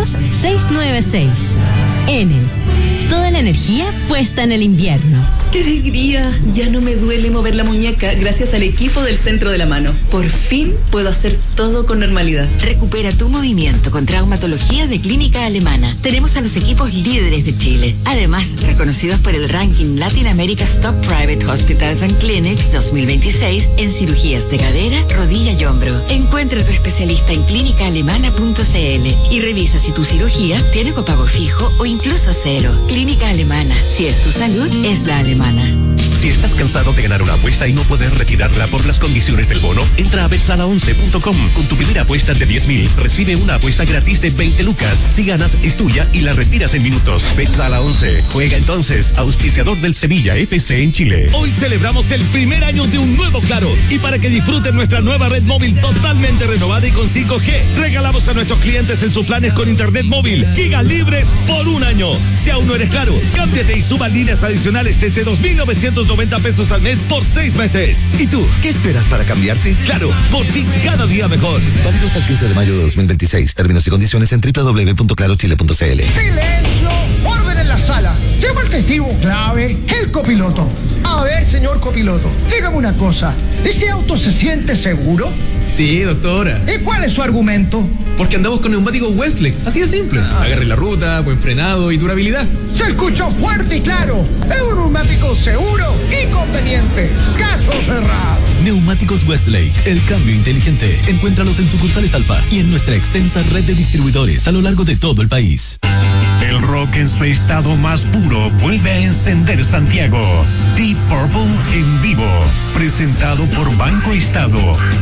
696. Enel. Toda la energía puesta en el invierno. ¡Qué alegría! Ya no me duele mover la muñeca gracias al equipo del Centro de la Mano. Por fin puedo hacer todo con normalidad. Recupera tu movimiento con traumatología de Clínica Alemana. Tenemos a los equipos líderes de Chile. Además, reconocidos por el ranking Latin America's Top Private Hospitals and Clinics 2026 en cirugías de cadera, rodilla y hombro. Encuentra a tu especialista en clínicaalemana.cl y revisa si tu cirugía tiene copago fijo o incluso cero. Clínica Alemana. Si es tu salud, es la alemana. Si estás cansado de ganar una apuesta y no poder retirarla por las condiciones del bono, entra a betsala11.com. Con tu primera apuesta de 10.000, recibe una apuesta gratis de 20 lucas. Si ganas, es tuya y la retiras en minutos. Betsala 11. Juega entonces, auspiciador del Sevilla FC en Chile. Hoy celebramos el primer año de un nuevo Claro. Y para que disfruten nuestra nueva red móvil totalmente renovada y con 5G, regalamos a nuestros clientes en sus planes con internet móvil gigas libres por un año. Si aún no eres Claro, cámbiate y suba líneas adicionales desde 2,990 pesos al mes por 6 meses. ¿Y tú, qué esperas para cambiarte? Claro, por ti cada día mejor. Válido hasta el 15 de mayo de 2026. Términos y condiciones en www.clarochile.cl. ¡Silencio! ¡Orden en la sala! Llama al testigo clave, el copiloto. A ver, señor copiloto, dígame una cosa. ¿Ese auto se siente seguro? Sí, doctora. ¿Y cuál es su argumento? Porque andamos con neumáticos Westlake, así de simple. Agarre la ruta, buen frenado y durabilidad. Se escuchó fuerte y claro. Es un neumático seguro y conveniente. Caso cerrado. Neumáticos Westlake, el cambio inteligente. Encuéntralos en sucursales Alfa y en nuestra extensa red de distribuidores a lo largo de todo el país. El rock en su estado más puro vuelve a encender Santiago. Deep Purple en vivo, presentado por Banco Estado.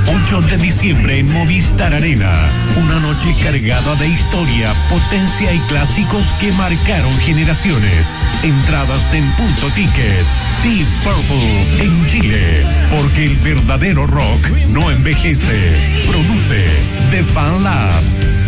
8 de diciembre en Movistar Arena. Una noche cargada de historia, potencia y clásicos que marcaron generaciones. Entradas en Punto Ticket. Deep Purple en Chile, porque el verdadero rock no envejece. Produce The Fan Lab.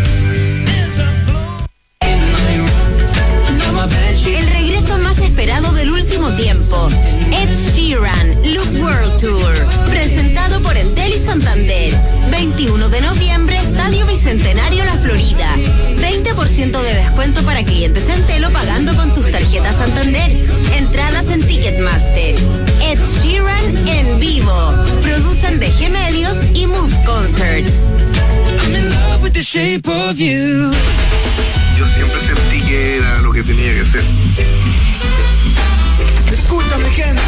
El regreso más esperado del último tiempo. Ed Sheeran, Loop World Tour. Presentado por Entel y Santander. 21 de noviembre, Estadio Bicentenario La Florida. 20% de descuento para clientes Entel o pagando con tus tarjetas Santander. Entradas en Ticketmaster. Ed Sheeran en vivo. Producen DG Medios y Move Concerts. I'm in love with the shape of you. Yo siempre sentí que era lo que tenía que ser. Escúchame, gente.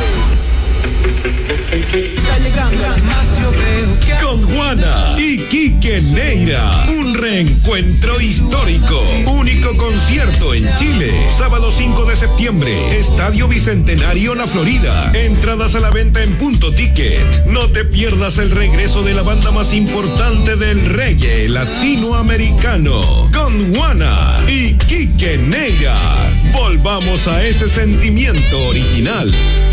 Está llegando más yo veo que... Con Juana y Quique Neira. Un reencuentro histórico. Único concierto en Chile. Sábado 5 de septiembre. Estadio Bicentenario La Florida. Entradas a la venta en Punto Ticket. No te pierdas el regreso de la banda más importante del reggae latinoamericano. Con Juana y Quique Neira. Volvamos a ese sentimiento original.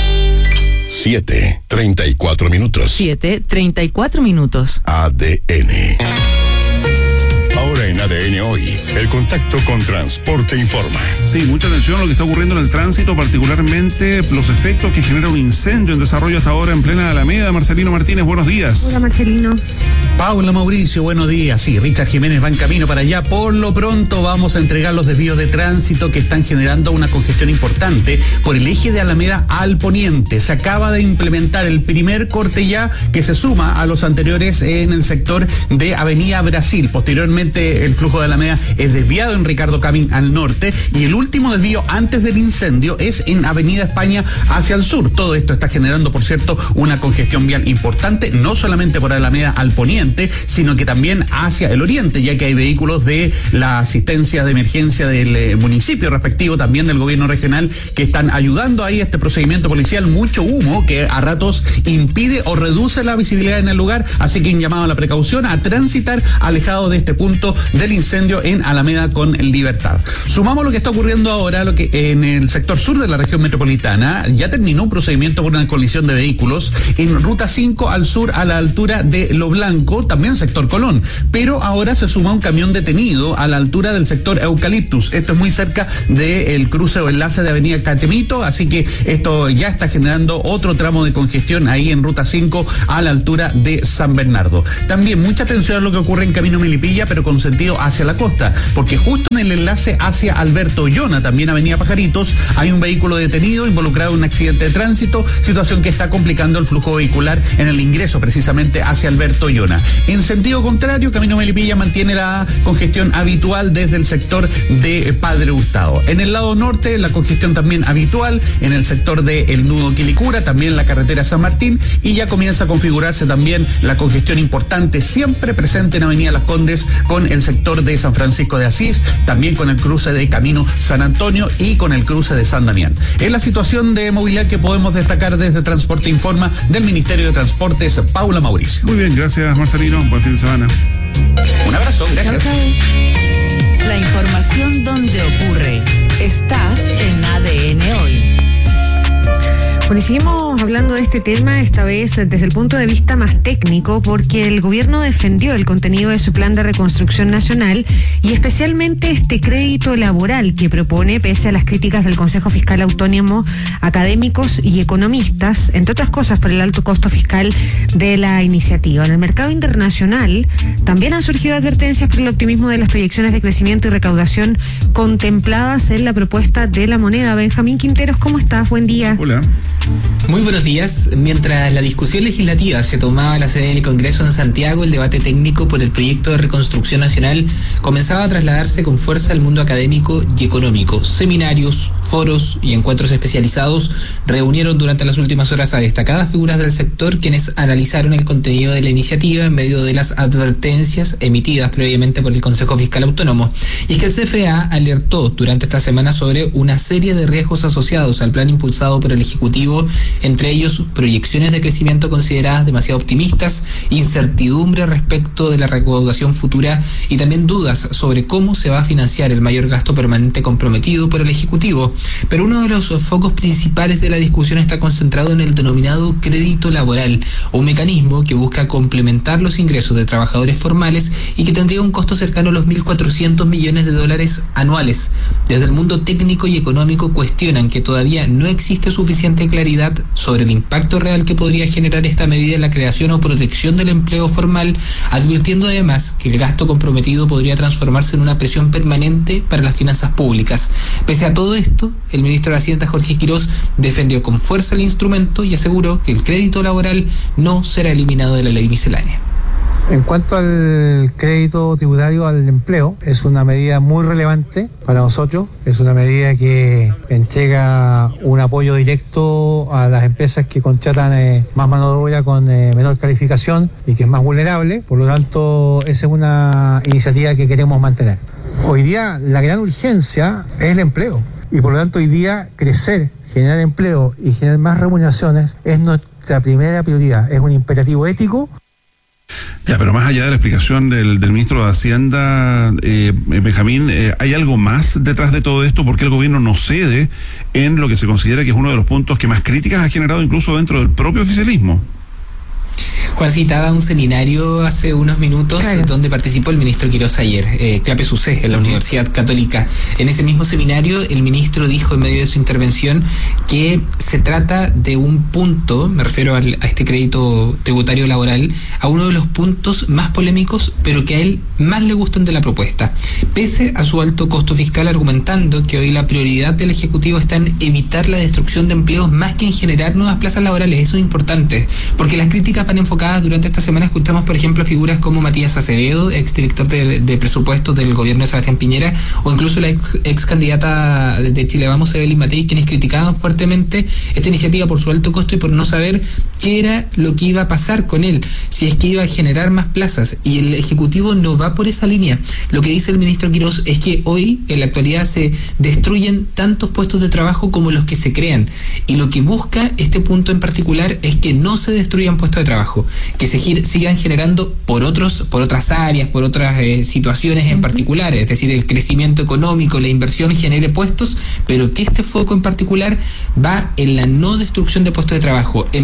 7:34 minutos. 7:34 minutos. ADN. Ahora en ADN Hoy, el contacto con Transporte Informa. Sí, mucha atención a lo que está ocurriendo en el tránsito, particularmente los efectos que genera un incendio en desarrollo hasta ahora en plena Alameda. Marcelino Martínez, buenos días. Hola, Marcelino. Paula Mauricio, buenos días. Sí, Richard Jiménez va en camino para allá. Por lo pronto vamos a entregar los desvíos de tránsito que están generando una congestión importante por el eje de Alameda al poniente. Se acaba de implementar el primer corte ya que se suma a los anteriores en el sector de Avenida Brasil. Posteriormente el flujo de Alameda es desviado en Ricardo Camín al norte y el último desvío antes del incendio es en Avenida España hacia el sur. Todo esto está generando, por cierto, una congestión vial importante, no solamente por Alameda al poniente, sino que también hacia el oriente, ya que hay vehículos de la asistencia de emergencia del municipio respectivo, también del gobierno regional, que están ayudando ahí a este procedimiento policial. Mucho humo que a ratos impide o reduce la visibilidad en el lugar, así que un llamado a la precaución, a transitar alejado de este punto del incendio en Alameda con Libertad. Sumamos lo que está ocurriendo ahora, lo que en el sector sur de la región metropolitana ya terminó un procedimiento por una colisión de vehículos en Ruta 5 al sur a la altura de Lo Blanco, también sector Colón, pero ahora se suma un camión detenido a la altura del sector Eucaliptus. Esto es muy cerca del cruce o enlace de Avenida Catemito, así que esto ya está generando otro tramo de congestión ahí en Ruta 5 a la altura de San Bernardo. También mucha atención a lo que ocurre en Camino Melipilla, pero con sentido sentido hacia la costa, porque justo en el enlace hacia Alberto Ollona, también Avenida Pajaritos, hay un vehículo detenido involucrado en un accidente de tránsito, situación que está complicando el flujo vehicular en el ingreso precisamente hacia Alberto Ollona. En sentido contrario, Camino Melipilla mantiene la congestión habitual desde el sector de Padre Hurtado. En el lado norte, la congestión también habitual en el sector de El Nudo Quilicura, también la carretera San Martín, y ya comienza a configurarse también la congestión importante siempre presente en Avenida Las Condes con el sector de San Francisco de Asís, también con el cruce de Camino San Antonio y con el cruce de San Damián. Es la situación de movilidad que podemos destacar desde Transporte Informa del Ministerio de Transportes, Paula Mauricio. Muy bien, gracias Marcelino, buen fin de semana. Un abrazo, gracias. La información donde ocurre. Estás en ADN Hoy. Bueno, y seguimos hablando de este tema, esta vez desde el punto de vista más técnico, porque el gobierno defendió el contenido de su plan de reconstrucción nacional y especialmente este crédito laboral que propone, pese a las críticas del Consejo Fiscal Autónomo, académicos y economistas, entre otras cosas por el alto costo fiscal de la iniciativa. En el mercado internacional también han surgido advertencias por el optimismo de las proyecciones de crecimiento y recaudación contempladas en la propuesta de la moneda. Benjamín Quinteros, ¿cómo estás? Buen día. Hola. Muy buenos días. Mientras la discusión legislativa se tomaba la sede del Congreso en Santiago, el debate técnico por el proyecto de reconstrucción nacional comenzaba a trasladarse con fuerza al mundo académico y económico. Seminarios, foros y encuentros especializados reunieron durante las últimas horas a destacadas figuras del sector, quienes analizaron el contenido de la iniciativa en medio de las advertencias emitidas previamente por el Consejo Fiscal Autónomo. Y es que el CFA alertó durante esta semana sobre una serie de riesgos asociados al plan impulsado por el Ejecutivo, entre ellos proyecciones de crecimiento consideradas demasiado optimistas, incertidumbre respecto de la recaudación futura y también dudas sobre cómo se va a financiar el mayor gasto permanente comprometido por el Ejecutivo. Pero uno de los focos principales de la discusión está concentrado en el denominado crédito laboral, un mecanismo que busca complementar los ingresos de trabajadores formales y que tendría un costo cercano a los 1.400 millones de dólares anuales. Desde el mundo técnico y económico cuestionan que todavía no existe suficiente claridad sobre el impacto real que podría generar esta medida en la creación o protección del empleo formal, advirtiendo además que el gasto comprometido podría transformarse en una presión permanente para las finanzas públicas. Pese a todo esto, el ministro de Hacienda, Jorge Quirós, defendió con fuerza el instrumento y aseguró que el crédito laboral no será eliminado de la ley miscelánea. En cuanto al crédito tributario al empleo, es una medida muy relevante para nosotros, es una medida que entrega un apoyo directo a las empresas que contratan más mano de obra con menor calificación y que es más vulnerable, por lo tanto esa es una iniciativa que queremos mantener. Hoy día la gran urgencia es el empleo y por lo tanto hoy día crecer, generar empleo y generar más remuneraciones es nuestra primera prioridad, es un imperativo ético. Ya, pero más allá de la explicación del ministro de Hacienda, Benjamín, ¿hay algo más detrás de todo esto? ¿Por qué el gobierno no cede en lo que se considera que es uno de los puntos que más críticas ha generado incluso dentro del propio oficialismo? Juan citaba un seminario hace unos minutos donde participó el ministro Quirós ayer, Clape Sucé, en la Universidad Católica. En ese mismo seminario, el ministro dijo en medio de su intervención que se trata de un punto, me refiero a este crédito tributario laboral, a uno de los puntos más polémicos, pero que a él más le gustan de la propuesta, pese a su alto costo fiscal, argumentando que hoy la prioridad del Ejecutivo está en evitar la destrucción de empleos más que en generar nuevas plazas laborales. Eso es importante, porque las críticas van enfocadas. Durante esta semana escuchamos, por ejemplo, figuras como Matías Acevedo, exdirector de presupuestos del gobierno de Sebastián Piñera, o incluso la ex candidata de Chile Vamos, Evelyn Matei, quienes criticaban fuertemente esta iniciativa por su alto costo y por no saber qué era lo que iba a pasar con él, si es que iba a generar más plazas, y el Ejecutivo no va por esa línea. Lo que dice el ministro Quirós es que hoy, en la actualidad, se destruyen tantos puestos de trabajo como los que se crean, y lo que busca este punto en particular es que no se destruyan puestos de trabajo, que se sigan generando por otras áreas, por otras situaciones en particular, es decir, el crecimiento económico, la inversión genere puestos, pero que este foco en particular va en la no destrucción de puestos de trabajo, en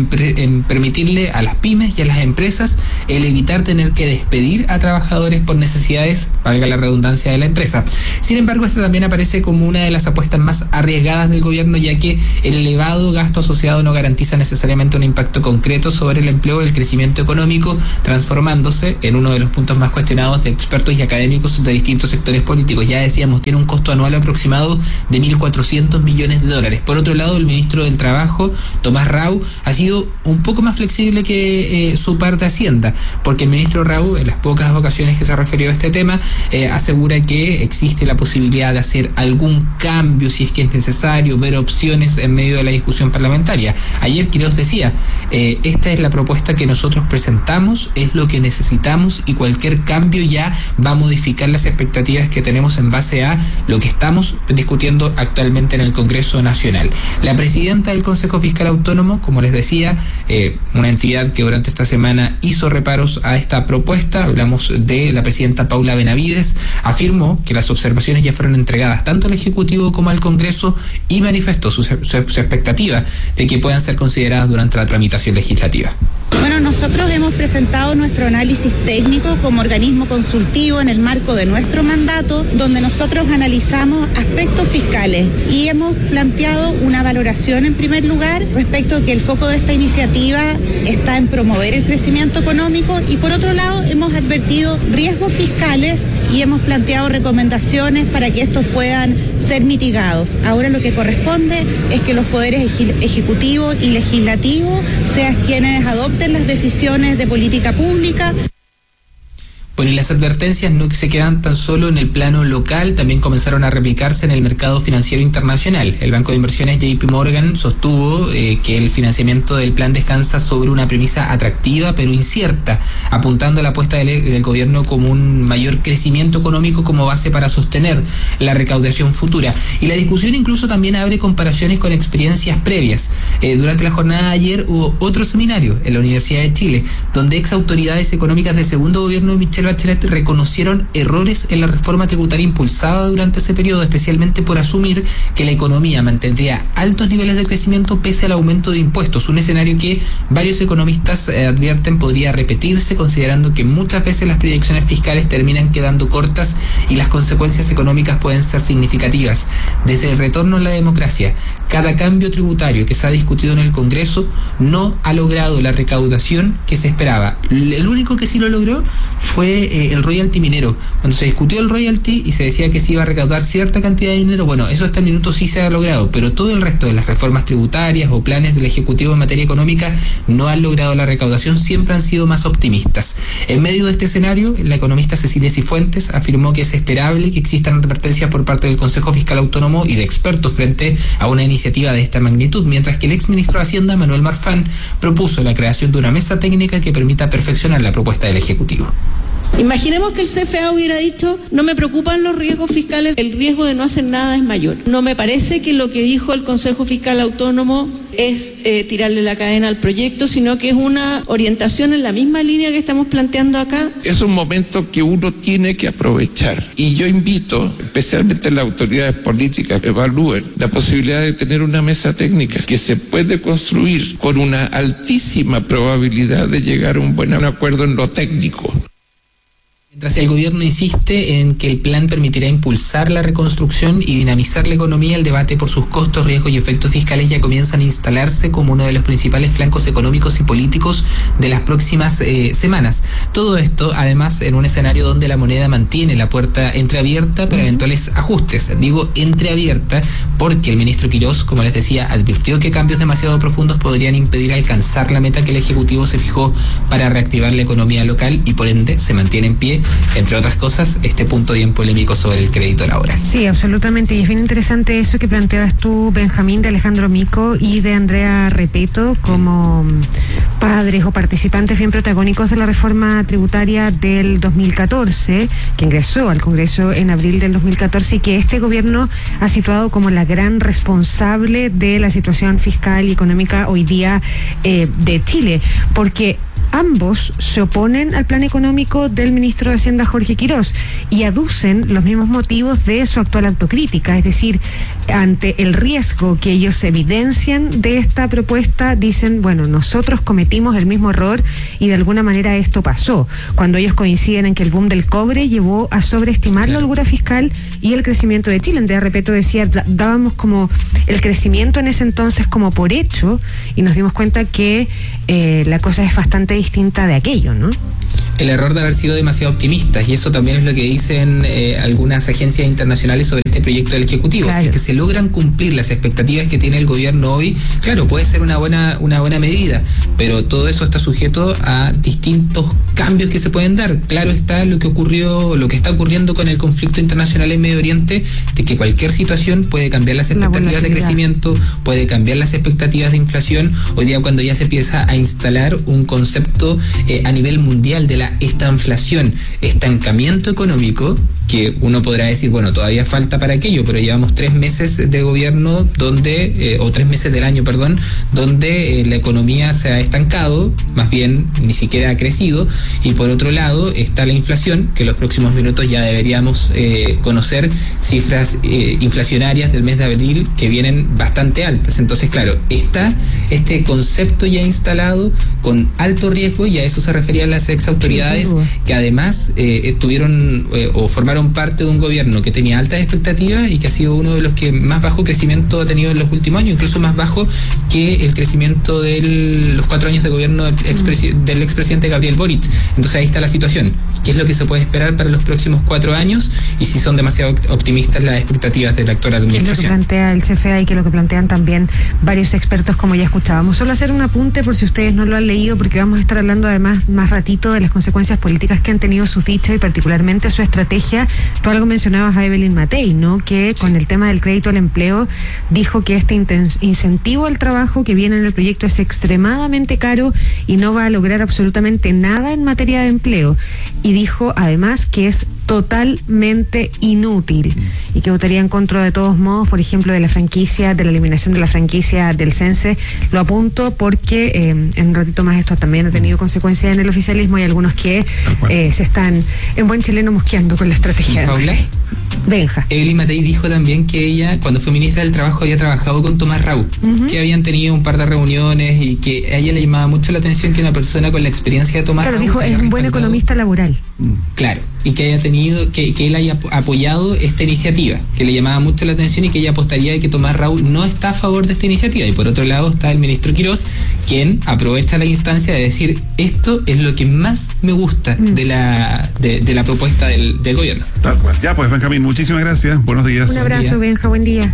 en permitirle a las pymes y a las empresas el evitar tener que despedir a trabajadores por necesidades, valga la redundancia, de la empresa. Sin embargo, esta también aparece como una de las apuestas más arriesgadas del gobierno, ya que el elevado gasto asociado no garantiza necesariamente un impacto concreto sobre el empleo y el crecimiento económico, transformándose en uno de los puntos más cuestionados de expertos y académicos de distintos sectores políticos. Ya decíamos, tiene un costo anual aproximado de 1.400 millones de dólares. Por otro lado, el ministro del Trabajo, Tomás Rau, ha sido un poco más flexible que su par de Hacienda, porque el ministro Rau, en las pocas ocasiones que se ha referido a este tema, asegura que existe la posibilidad de hacer algún cambio si es que es necesario, ver opciones en medio de la discusión parlamentaria. Ayer Quiroz decía, esta es la propuesta que nosotros presentamos, es lo que necesitamos y cualquier cambio ya va a modificar las expectativas que tenemos en base a lo que estamos discutiendo actualmente en el Congreso Nacional. La presidenta del Consejo Fiscal Autónomo, como les decía, una entidad que durante esta semana hizo reparos a esta propuesta, hablamos de la presidenta Paula Benavides, afirmó que las observaciones ya fueron entregadas tanto al Ejecutivo como al Congreso y manifestó su expectativa de que puedan ser consideradas durante la tramitación legislativa. Bueno, nosotros hemos presentado nuestro análisis técnico como organismo consultivo en el marco de nuestro mandato, donde nosotros analizamos aspectos fiscales y hemos planteado una valoración en primer lugar respecto a que el foco de esta iniciativa está en promover el crecimiento económico y por otro lado hemos advertido riesgos fiscales y hemos planteado recomendaciones para que estos puedan ser mitigados. Ahora lo que corresponde es que los poderes ejecutivo y legislativo sean quienes adopten las decisiones de política pública. Bueno, y las advertencias no se quedan tan solo en el plano local, también comenzaron a replicarse en el mercado financiero internacional. El banco de inversiones JP Morgan sostuvo que el financiamiento del plan descansa sobre una premisa atractiva pero incierta, apuntando a la apuesta del gobierno como un mayor crecimiento económico como base para sostener la recaudación futura. Y la discusión incluso también abre comparaciones con experiencias previas. Durante la jornada de ayer hubo otro seminario en la Universidad de Chile, donde ex autoridades económicas del segundo gobierno de Michelle Bachelet reconocieron errores en la reforma tributaria impulsada durante ese periodo, especialmente por asumir que la economía mantendría altos niveles de crecimiento pese al aumento de impuestos, un escenario que varios economistas advierten podría repetirse, considerando que muchas veces las proyecciones fiscales terminan quedando cortas y las consecuencias económicas pueden ser significativas. Desde el retorno a la democracia, cada cambio tributario que se ha discutido en el Congreso no ha logrado la recaudación que se esperaba. El único que sí lo logró fue el royalty minero. Cuando se discutió el royalty y se decía que se iba a recaudar cierta cantidad de dinero, bueno, eso hasta el minuto sí se ha logrado, pero todo el resto de las reformas tributarias o planes del Ejecutivo en materia económica no han logrado la recaudación, siempre han sido más optimistas. En medio de este escenario, la economista Cecilia Cifuentes afirmó que es esperable que existan advertencias por parte del Consejo Fiscal Autónomo y de expertos frente a una iniciativa de esta magnitud, mientras que el exministro de Hacienda, Manuel Marfán, propuso la creación de una mesa técnica que permita perfeccionar la propuesta del Ejecutivo. Imaginemos que el CFA hubiera dicho, no me preocupan los riesgos fiscales, el riesgo de no hacer nada es mayor. No me parece que lo que dijo el Consejo Fiscal Autónomo es tirarle la cadena al proyecto, sino que es una orientación en la misma línea que estamos planteando acá. Es un momento que uno tiene que aprovechar y yo invito, especialmente las autoridades políticas, que evalúen la posibilidad de tener una mesa técnica que se puede construir con una altísima probabilidad de llegar a un buen acuerdo en lo técnico. Mientras el gobierno insiste en que el plan permitirá impulsar la reconstrucción y dinamizar la economía, el debate por sus costos, riesgos y efectos fiscales ya comienzan a instalarse como uno de los principales flancos económicos y políticos de las próximas semanas. Todo esto, además, en un escenario donde la moneda mantiene la puerta entreabierta para eventuales ajustes. Digo entreabierta porque el ministro Quiroz, como les decía, advirtió que cambios demasiado profundos podrían impedir alcanzar la meta que el Ejecutivo se fijó para reactivar la economía local y por ende se mantiene en pie, entre otras cosas, este punto bien polémico sobre el crédito laboral. Sí, absolutamente, y es bien interesante eso que planteabas tú, Benjamín, de Alejandro Mico y de Andrea Repeto, como padres o participantes bien protagónicos de la reforma tributaria del 2014, que ingresó al Congreso en abril del 2014 y que este gobierno ha situado como la gran responsable de la situación fiscal y económica hoy día de Chile, porque ambos se oponen al plan económico del ministro de Hacienda, Jorge Quirós, y aducen los mismos motivos de su actual autocrítica. Es decir, ante el riesgo que ellos evidencian de esta propuesta, dicen, bueno, nosotros cometimos el mismo error y de alguna manera esto pasó. Cuando ellos coinciden en que el boom del cobre llevó a sobreestimar la holgura fiscal y el crecimiento de Chile. Andrea Repeto decía, dábamos como el crecimiento en ese entonces como por hecho, y nos dimos cuenta que la cosa es bastante distinta de aquello, ¿no? El error de haber sido demasiado optimistas, y eso también es lo que dicen algunas agencias internacionales sobre este proyecto del Ejecutivo. Claro. Si es que se logran cumplir las expectativas que tiene el gobierno hoy, claro, puede ser una buena medida, pero todo eso está sujeto a distintos cambios que se pueden dar. Claro está lo que está ocurriendo con el conflicto internacional en Medio Oriente, de que cualquier situación puede cambiar las expectativas de crecimiento, puede cambiar las expectativas de inflación. Hoy día, cuando ya se empieza a instalar un concepto a nivel mundial de la estanflación, estancamiento económico, que uno podrá decir, bueno, todavía falta para aquello, pero llevamos 3 meses de gobierno donde, o 3 meses del año, perdón, donde la economía se ha estancado, más bien ni siquiera ha crecido, y por otro lado está la inflación, que en los próximos minutos ya deberíamos conocer cifras inflacionarias del mes de abril que vienen bastante altas. Entonces, claro, está este concepto ya instalado con alto riesgo, y a eso se referían las ex autoridades, que además tuvieron o formaron parte de un gobierno que tenía altas expectativas y que ha sido uno de los que más bajo crecimiento ha tenido en los últimos años, incluso más bajo que el crecimiento de los 4 años de gobierno del expresidente Gabriel Boric. Entonces ahí está la situación. ¿Qué es lo que se puede esperar para los próximos 4 años? Y si son demasiado optimistas las expectativas de la actual administración. ¿Qué es lo que plantea el CFA y que es lo que plantean también varios expertos, como ya escuchábamos? Solo hacer un apunte por si ustedes no lo han leído, porque vamos a estar hablando además más ratito de las consecuencias políticas que han tenido sus dichos y particularmente su estrategia. Tú algo mencionabas a Evelyn Matei, ¿no? Que con el tema del crédito al empleo dijo que este incentivo al trabajo que viene en el proyecto es extremadamente caro y no va a lograr absolutamente nada en materia de empleo. Y dijo además que es totalmente inútil y que votaría en contra de todos modos, por ejemplo, de la eliminación de la franquicia del Sense. Lo apunto porque en un ratito más esto también ha tenido consecuencias en el oficialismo y algunos que se están en buen chileno mosqueando con la estrategia de Paula. Benja. Evelyn Matei dijo también que ella, cuando fue ministra del Trabajo, había trabajado con Tomás Raúl, que habían tenido un par de reuniones y que a ella le llamaba mucho la atención que una persona con la experiencia de Tomás Raúl... Claro, dijo, es un buen economista laboral. Claro, y que haya tenido, que él haya apoyado esta iniciativa, que le llamaba mucho la atención y que ella apostaría de que Tomás Raúl no está a favor de esta iniciativa. Y por otro lado está el ministro Quirós, quien aprovecha la instancia de decir, esto es lo que más me gusta de la propuesta del gobierno. Tal cual. Ya pues, Benjamín, muchísimas gracias. Buenos días. Un abrazo, Benja, buen día.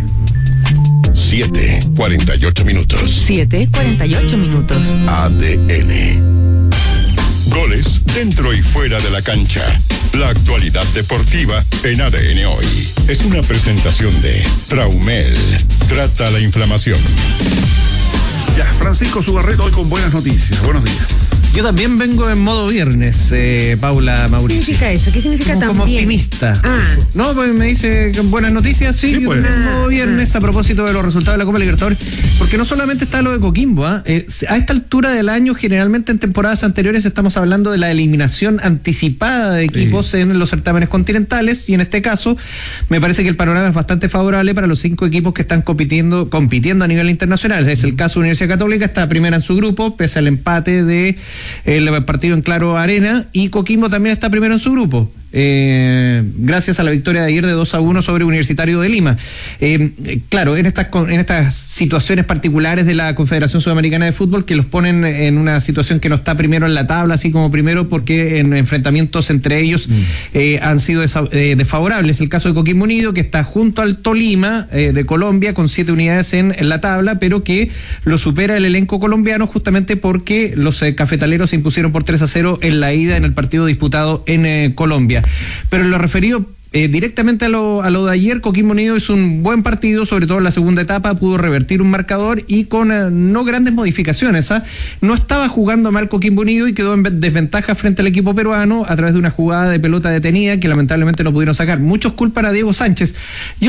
7:48 minutos. 7:48 minutos. ADN. Goles dentro y fuera de la cancha. La actualidad deportiva en ADN Hoy. Es una presentación de Traumel. Trata la inflamación. Ya, Francisco Sugarreto hoy con buenas noticias. Buenos días. Yo también vengo en modo viernes, Paula, Mauricio. ¿Qué significa eso? ¿Qué significa también? Como optimista. No, pues me dice buenas noticias, sí, yo pues. En modo viernes a propósito de los resultados de la Copa Libertadores, porque no solamente está lo de Coquimbo, a esta altura del año, generalmente en temporadas anteriores estamos hablando de la eliminación anticipada de equipos en los certámenes continentales, y en este caso me parece que el panorama es bastante favorable para los 5 equipos que están compitiendo a nivel internacional. Es el caso de Universidad Católica, está primera en su grupo, pese al empate de el partido en Claro Arena, y Coquimbo también está primero en su grupo. Gracias a la victoria de ayer de 2-1 sobre Universitario de Lima. Claro, en estas situaciones particulares de la Confederación Sudamericana de Fútbol, que los ponen en una situación que no está primero en la tabla, así como primero, porque en enfrentamientos entre ellos han sido desfavorables. El caso de Coquimbo Unido, que está junto al Tolima de Colombia con 7 unidades en la tabla, pero que lo supera el elenco colombiano justamente porque los cafetaleros se impusieron por 3-0 en la ida en el partido disputado en Colombia. Pero en lo referido directamente a lo de ayer, Coquimbo Unido hizo un buen partido, sobre todo en la segunda etapa, pudo revertir un marcador y con no grandes modificaciones. No estaba jugando mal Coquimbo Unido y quedó en desventaja frente al equipo peruano a través de una jugada de pelota detenida que lamentablemente no pudieron sacar. Muchos culpan a Diego Sánchez. Yo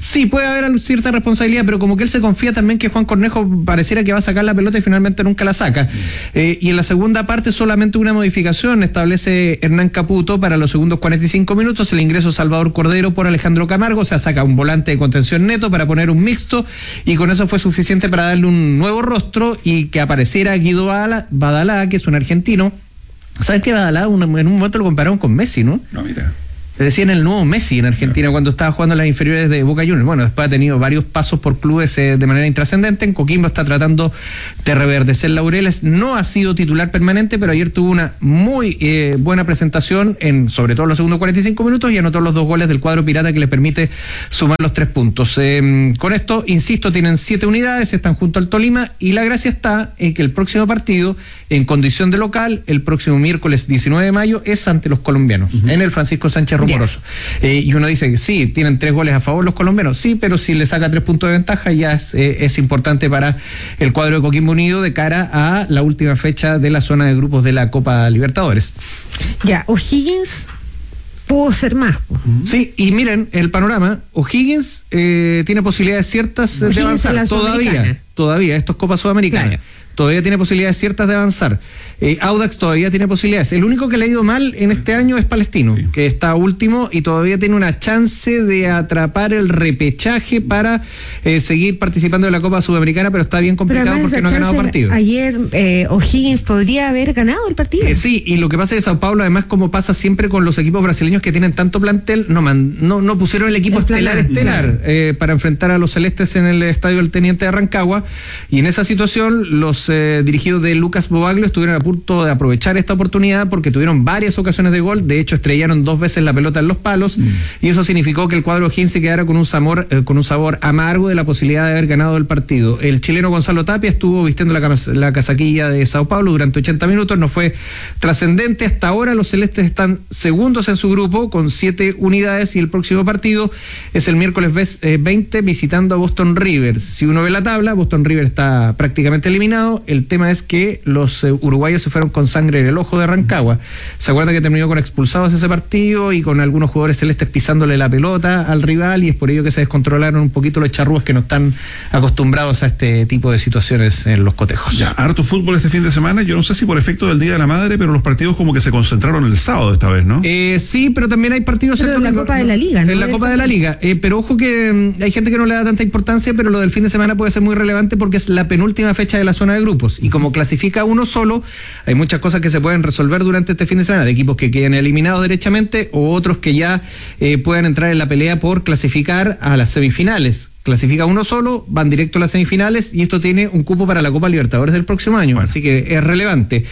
Sí, puede haber cierta responsabilidad, pero como que él se confía también que Juan Cornejo pareciera que va a sacar la pelota y finalmente nunca la saca. Y en la segunda parte solamente una modificación establece Hernán Caputo para los segundos 45 minutos, el ingreso Salvador Cordero por Alejandro Camargo, o sea, saca un volante de contención neto para poner un mixto, y con eso fue suficiente para darle un nuevo rostro y que apareciera Guido Badalá, que es un argentino. ¿Sabes que Badalá en un momento lo compararon con Messi, no? No, mira. Te decían el nuevo Messi en Argentina cuando estaba jugando en las inferiores de Boca Juniors. Bueno, después ha tenido varios pasos por clubes de manera intrascendente. En Coquimbo está tratando de reverdecer laureles. No ha sido titular permanente, pero ayer tuvo una muy buena presentación, sobre todo en los segundos 45 minutos, y anotó los 2 goles del cuadro pirata que le permite sumar los 3 puntos. Con esto, insisto, tienen 7 unidades, están junto al Tolima, y la gracia está en que el próximo partido, en condición de local, el próximo miércoles 19 de mayo, es ante los colombianos, en el Francisco Sánchez Rumoroso. Y uno dice que sí, tienen 3 goles a favor los colombianos, sí, pero si le saca 3 puntos de ventaja ya es importante para el cuadro de Coquimbo Unido de cara a la última fecha de la zona de grupos de la Copa Libertadores. Ya, O'Higgins pudo ser más. Sí, y miren el panorama. O'Higgins tiene posibilidades ciertas de avanzar todavía, esto es Copa Sudamericana. Claro. Todavía tiene posibilidades ciertas de avanzar. Audax todavía tiene posibilidades. El único que le ha ido mal en este año es Palestino, que está último y todavía tiene una chance de atrapar el repechaje para seguir participando de la Copa Sudamericana, pero está bien complicado porque no ha ganado partido. Ayer O'Higgins podría haber ganado el partido. Sí, y lo que pasa es que Sao Paulo, además, como pasa siempre con los equipos brasileños que tienen tanto plantel, no pusieron el equipo estelar para enfrentar a los celestes en el estadio del Teniente de Rancagua, y en esa situación los dirigidos de Lucas Bobaglio estuvieron a punto de aprovechar esta oportunidad porque tuvieron varias ocasiones de gol. De hecho, estrellaron 2 veces la pelota en los palos, y eso significó que el cuadro O'Higgins se quedara con un sabor amargo de la posibilidad de haber ganado el partido. El chileno Gonzalo Tapia estuvo vistiendo la casaquilla de Sao Paulo durante 80 minutos, no fue trascendente. Hasta ahora los celestes están segundos en su grupo con 7 unidades, y el próximo partido es el miércoles 20 visitando a Boston River. Si uno ve la tabla, Boston River está prácticamente eliminado. El tema es que los uruguayos se fueron con sangre en el ojo de Rancagua. ¿Se acuerda que terminó con expulsados ese partido y con algunos jugadores celestes pisándole la pelota al rival, y es por ello que se descontrolaron un poquito los charrúas que no están acostumbrados a este tipo de situaciones en los cotejos? Ya, harto fútbol este fin de semana. Yo no sé si por efecto del Día de la Madre, pero los partidos como que se concentraron el sábado esta vez, ¿no? Sí, pero también hay partidos en la Copa de la Liga, ¿no? En la Copa de la Liga. Pero ojo que hay gente que no le da tanta importancia, pero lo del fin de semana puede ser muy relevante porque es la penúltima fecha de la zona de grupos, y como clasifica uno solo, hay muchas cosas que se pueden resolver durante este fin de semana, de equipos que queden eliminados derechamente o otros que ya puedan entrar en la pelea por clasificar a las semifinales. Clasifica uno solo, van directo a las semifinales, y esto tiene un cupo para la Copa Libertadores del próximo año, así que es relevante.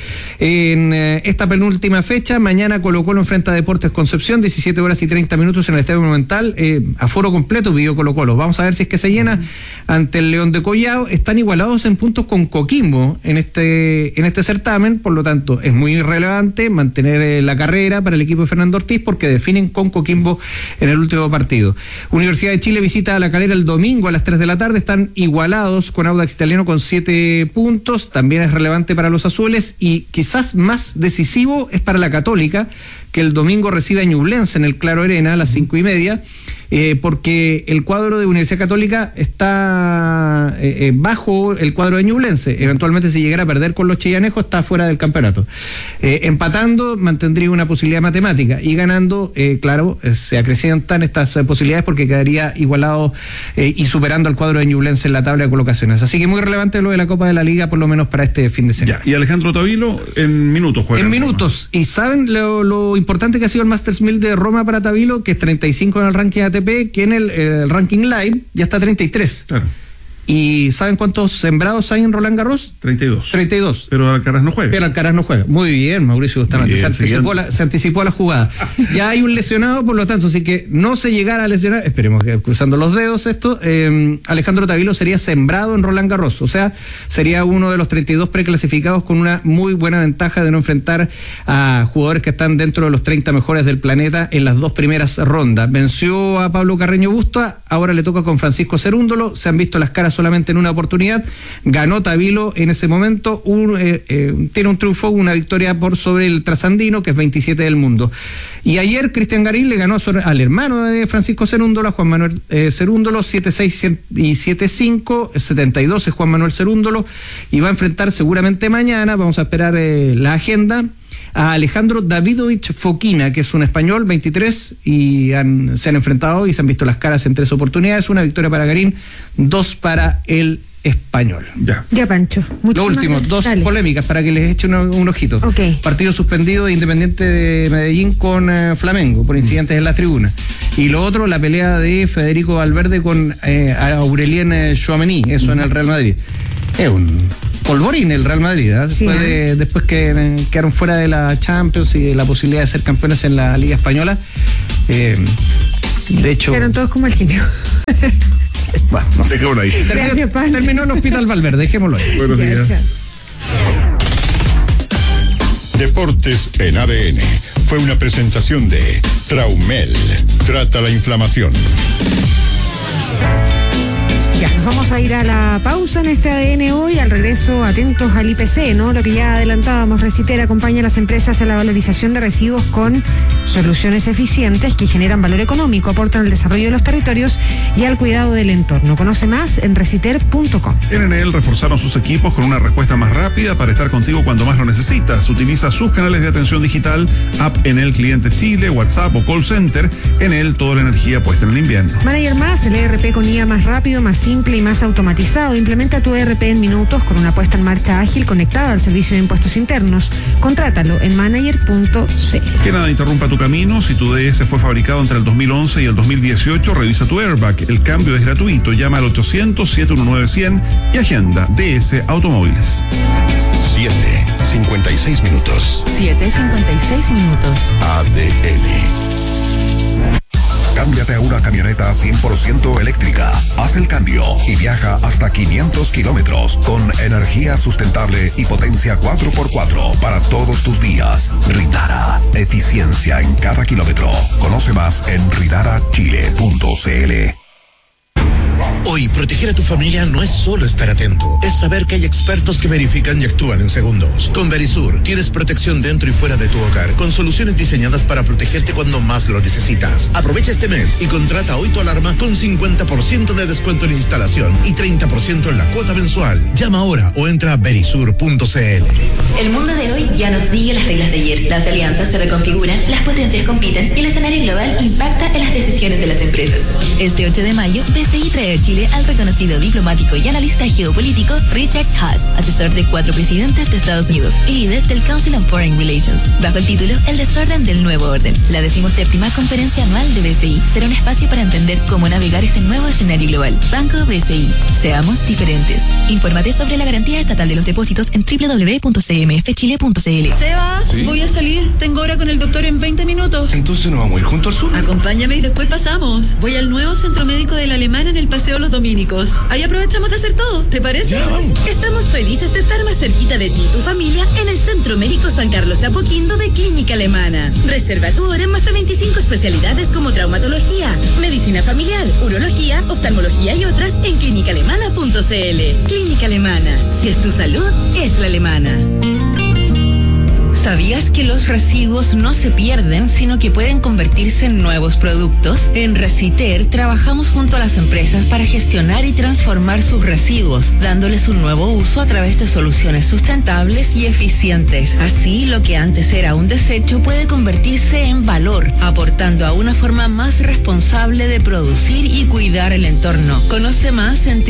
En esta penúltima fecha, mañana Colo-Colo enfrenta a Deportes Concepción, 17 horas y 30 minutos en el Estadio Monumental, aforo completo pidió Colo-Colo. Vamos a ver si es que se llena ante el León de Collao. Están igualados en puntos con Coquimbo en este certamen, por lo tanto es muy relevante mantener la carrera para el equipo de Fernando Ortiz, porque definen con Coquimbo en el último partido. Universidad de Chile visita a La Calera el domingo a las 3 de la tarde, están igualados con Audax Italiano con 7 puntos, también es relevante para los azules, y quizás más decisivo es para la Católica, que el domingo recibe a Ñublense en el Claro Arena a las 5:30, porque el cuadro de Universidad Católica está bajo el cuadro de Ñublense. Eventualmente, si llegara a perder con los chillanejos, está fuera del campeonato. Empatando mantendría una posibilidad matemática, y ganando, claro, se acrecientan estas posibilidades porque quedaría igualado y superando al cuadro de Ñublense en la tabla de colocaciones. Así que muy relevante lo de la Copa de la Liga, por lo menos para este fin de semana. Ya, y Alejandro Tavilo en minutos juega. En minutos. Y ¿saben lo importante que ha sido el Masters 1000 de Roma para Tavilo? Que es 35 en el ranking ATP, que en el ranking live ya está 33. Claro. ¿Y saben cuántos sembrados hay en Roland Garros? 32. Pero Alcaraz no juega. Muy bien, Mauricio Bustamante. Se anticipó a la jugada. Ya hay un lesionado, por lo tanto, así que no se llegara a lesionar, esperemos que cruzando los dedos esto, Alejandro Tavilo sería sembrado en Roland Garros. O sea, sería uno de los 32 preclasificados con una muy buena ventaja de no enfrentar a jugadores que están dentro de los 30 mejores del planeta en las 2 primeras rondas. Venció a Pablo Carreño Busta, ahora le toca con Francisco Cerúndolo. Se han visto las caras solamente en una oportunidad. Ganó Tabilo en ese momento, tiene un triunfo, una victoria por sobre el Trasandino, que es 27 del mundo. Y ayer Cristian Garín le ganó al hermano de Francisco Cerúndolo, a Juan Manuel Cerúndolo, 7-6 y 7-5, 72 es Juan Manuel Cerúndolo, y va a enfrentar seguramente mañana, vamos a esperar la agenda, a Alejandro Davidovich Foquina, que es un español, 23, y se han enfrentado y se han visto las caras en 3 oportunidades. Una victoria para Garín, 2 para el español. Ya, Pancho. Lo último, 2 polémicas para que les eche un ojito. Okay. Partido suspendido de Independiente de Medellín con Flamengo por incidentes en la tribuna. Y lo otro, la pelea de Federico Valverde con Aurelien Chouameni, eso en el Real Madrid. Es un polvorín el Real Madrid, ¿eh? Después que quedaron fuera de la Champions y de la posibilidad de ser campeones en la Liga Española. De hecho, quedaron todos como el genio. Bueno, no sé. Terminó en Hospital Valverde, dejémoslo ahí. Buenos días. Deportes en ADN fue una presentación de Traumel. Trata la inflamación. Ya, nos vamos a ir a la pausa en este ADN hoy. Al regreso, atentos al IPC, ¿no? Lo que ya adelantábamos, Reciter acompaña a las empresas a la valorización de residuos con soluciones eficientes que generan valor económico, aportan al desarrollo de los territorios y al cuidado del entorno. Conoce más en reciter.com. En Enel reforzaron sus equipos con una respuesta más rápida para estar contigo cuando más lo necesitas. Utiliza sus canales de atención digital, app Enel Clientes Chile, WhatsApp o call center. Enel, toda la energía puesta en el invierno. Manager Más, el ERP con IA más rápido, más simple y más automatizado. Implementa tu ERP en minutos con una puesta en marcha ágil conectada al servicio de impuestos internos. Contrátalo en manager.cl. Que nada interrumpa tu camino. Si tu DS fue fabricado entre el 2011 y el 2018, revisa tu airbag. El cambio es gratuito. Llama al 800-719-100 y agenda DS Automóviles. 7:56 minutos. 7:56 minutos. ADN. Cámbiate a una camioneta 100% eléctrica. Haz el cambio y viaja hasta 500 kilómetros con energía sustentable y potencia 4x4 para todos tus días. Ridara. Eficiencia en cada kilómetro. Conoce más en ridarachile.cl. Hoy, proteger a tu familia no es solo estar atento, es saber que hay expertos que verifican y actúan en segundos. Con Verisur, tienes protección dentro y fuera de tu hogar, con soluciones diseñadas para protegerte cuando más lo necesitas. Aprovecha este mes y contrata hoy tu alarma con 50% de descuento en instalación y 30% en la cuota mensual. Llama ahora o entra a verisur.cl. El mundo de hoy ya no sigue las reglas de ayer. Las alianzas se reconfiguran, las potencias compiten y el escenario global impacta en las decisiones de las empresas. Este 8 de mayo, BCI trae a Chile al reconocido diplomático y analista geopolítico Richard Haas, asesor de 4 presidentes de Estados Unidos y líder del Council on Foreign Relations, bajo el título El desorden del nuevo orden. La 17ª conferencia anual de BCI será un espacio para entender cómo navegar este nuevo escenario global. Banco BCI. Seamos diferentes. Infórmate sobre la garantía estatal de los depósitos en www.cmfchile.cl. Seba, ¿sí? Voy a salir. Tengo hora con el doctor en 20 minutos. Entonces nos vamos a ir junto al sur. Acompáñame y después pasamos. Voy al nuevo centro médico de la Alemana en el Paseo Los Dominicos. Ahí aprovechamos de hacer todo. ¿Te parece? Ya, vamos. Estamos felices de estar más cerquita de ti y tu familia en el Centro Médico San Carlos de Apoquindo de Clínica Alemana. Reserva tu hora en más de 25 especialidades como traumatología, medicina familiar, urología, oftalmología y otras en clínicaalemana.cl. Clínica Alemana. Si es tu salud, es la alemana. ¿Sabías que los residuos no se pierden, sino que pueden convertirse en nuevos productos? En Reciter trabajamos junto a las empresas para gestionar y transformar sus residuos, dándoles un nuevo uso a través de soluciones sustentables y eficientes. Así, lo que antes era un desecho puede convertirse en valor, aportando a una forma más responsable de producir y cuidar el entorno. Conoce más en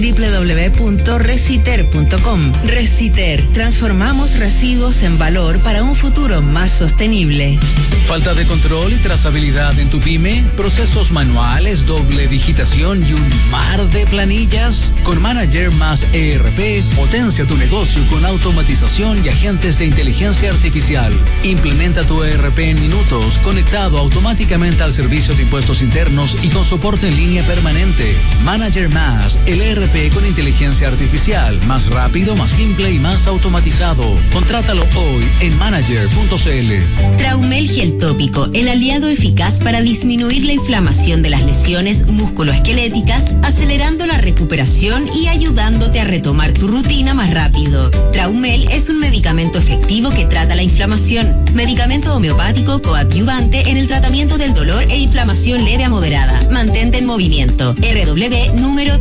www.reciter.com. Reciter, transformamos residuos en valor para un futuro más sostenible. Falta de control y trazabilidad en tu pyme, procesos manuales, doble digitación y un mar de planillas. Con Manager Más ERP, potencia tu negocio con automatización y agentes de inteligencia artificial. Implementa tu ERP en minutos, conectado automáticamente al servicio de impuestos internos y con soporte en línea permanente. Manager Más, el ERP con inteligencia artificial, más rápido, más simple y más automatizado. Contrátalo hoy en Manager Manager.cl. Traumel Gel Tópico, el aliado eficaz para disminuir la inflamación de las lesiones musculoesqueléticas, acelerando la recuperación y ayudándote a retomar tu rutina más rápido. Traumel es un medicamento efectivo que trata la inflamación. Medicamento homeopático coadyuvante en el tratamiento del dolor e inflamación leve a moderada. Mantente en movimiento. RW número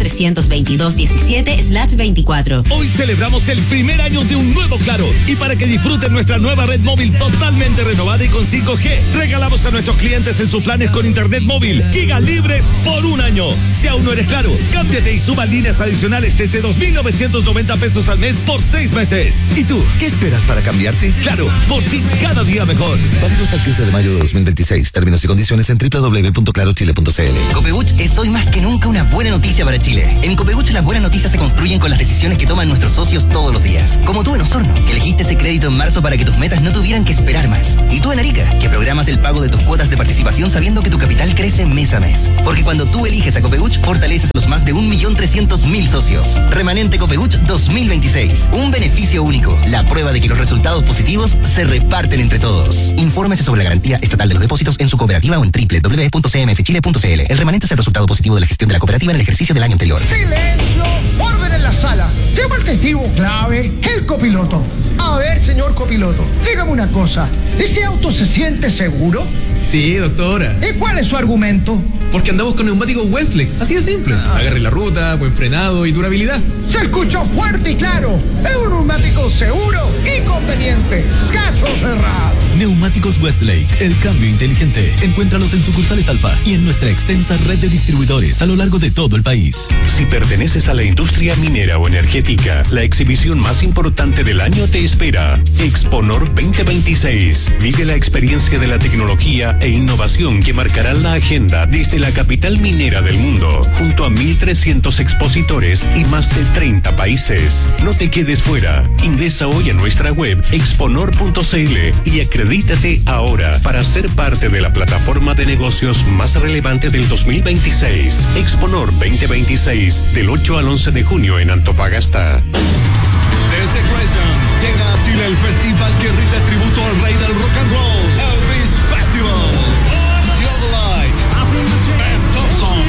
32217/24. Hoy celebramos el primer año de un nuevo Claro. Y para que disfruten nuestra nueva red móvil totalmente renovada y con 5G, regalamos a nuestros clientes en sus planes con internet móvil gigas libres por un año. Si aún no eres Claro, cámbiate y suba líneas adicionales desde 2.990 pesos al mes por 6 meses. ¿Y tú, qué esperas para cambiarte? Claro, por ti cada día mejor. Válido hasta el 15 de mayo de 2026. Términos y condiciones en www.clarochile.cl. Copebuch es hoy más que nunca una buena noticia para Chile. En Copebuch las buenas noticias se construyen con las decisiones que toman nuestros socios todos los días. Como tú en Osorno, que elegiste ese crédito en marzo para que tus metas no tuvieran que esperar más. Y tú en Arica, que programas el pago de tus cuotas de participación sabiendo que tu capital crece mes a mes. Porque cuando tú eliges a Copebuch, fortaleces a los más de 1.300.000 socios. Remanente Copebuch 2026. Un beneficio único. La prueba de que los resultados positivos se reparten entre todos. Infórmese sobre la garantía estatal de los depósitos en su cooperativa o en www.cmfchile.cl. El remanente es el resultado positivo de la gestión de la cooperativa en el ejercicio del año anterior. ¡Silencio! ¡Orden en la sala! Llama al testigo clave, el copiloto. A ver, señor copiloto, dígame una cosa. ¿Ese auto se siente seguro? Sí, doctora. ¿Y cuál es su argumento? Porque andamos con neumáticos Westlake, así de simple. Agarre la ruta, buen frenado y durabilidad. Se escuchó fuerte y claro. Es un neumático seguro y conveniente. Caso cerrado. Neumáticos Westlake, el cambio inteligente. Encuéntralos en sucursales Alfa y en nuestra extensa red de distribuidores a lo largo de todo el país. Si perteneces a la industria minera o energética, la exhibición más importante del año te espera. Exponor 2026. Vive la experiencia de la tecnología e innovación que marcarán la agenda desde la capital minera del mundo, junto a 1.300 expositores y más de 30 países. No te quedes fuera. Ingresa hoy a nuestra web exponor.cl y acredítate ahora para ser parte de la plataforma de negocios más relevante del 2026. Exponor 2026, del 8 al 11 de junio en Antofagasta. Desde Graceland llega a Chile el festival que rinde tributo al rey del rock and roll, Elvis Festival. Theodolite, Ben Thompson,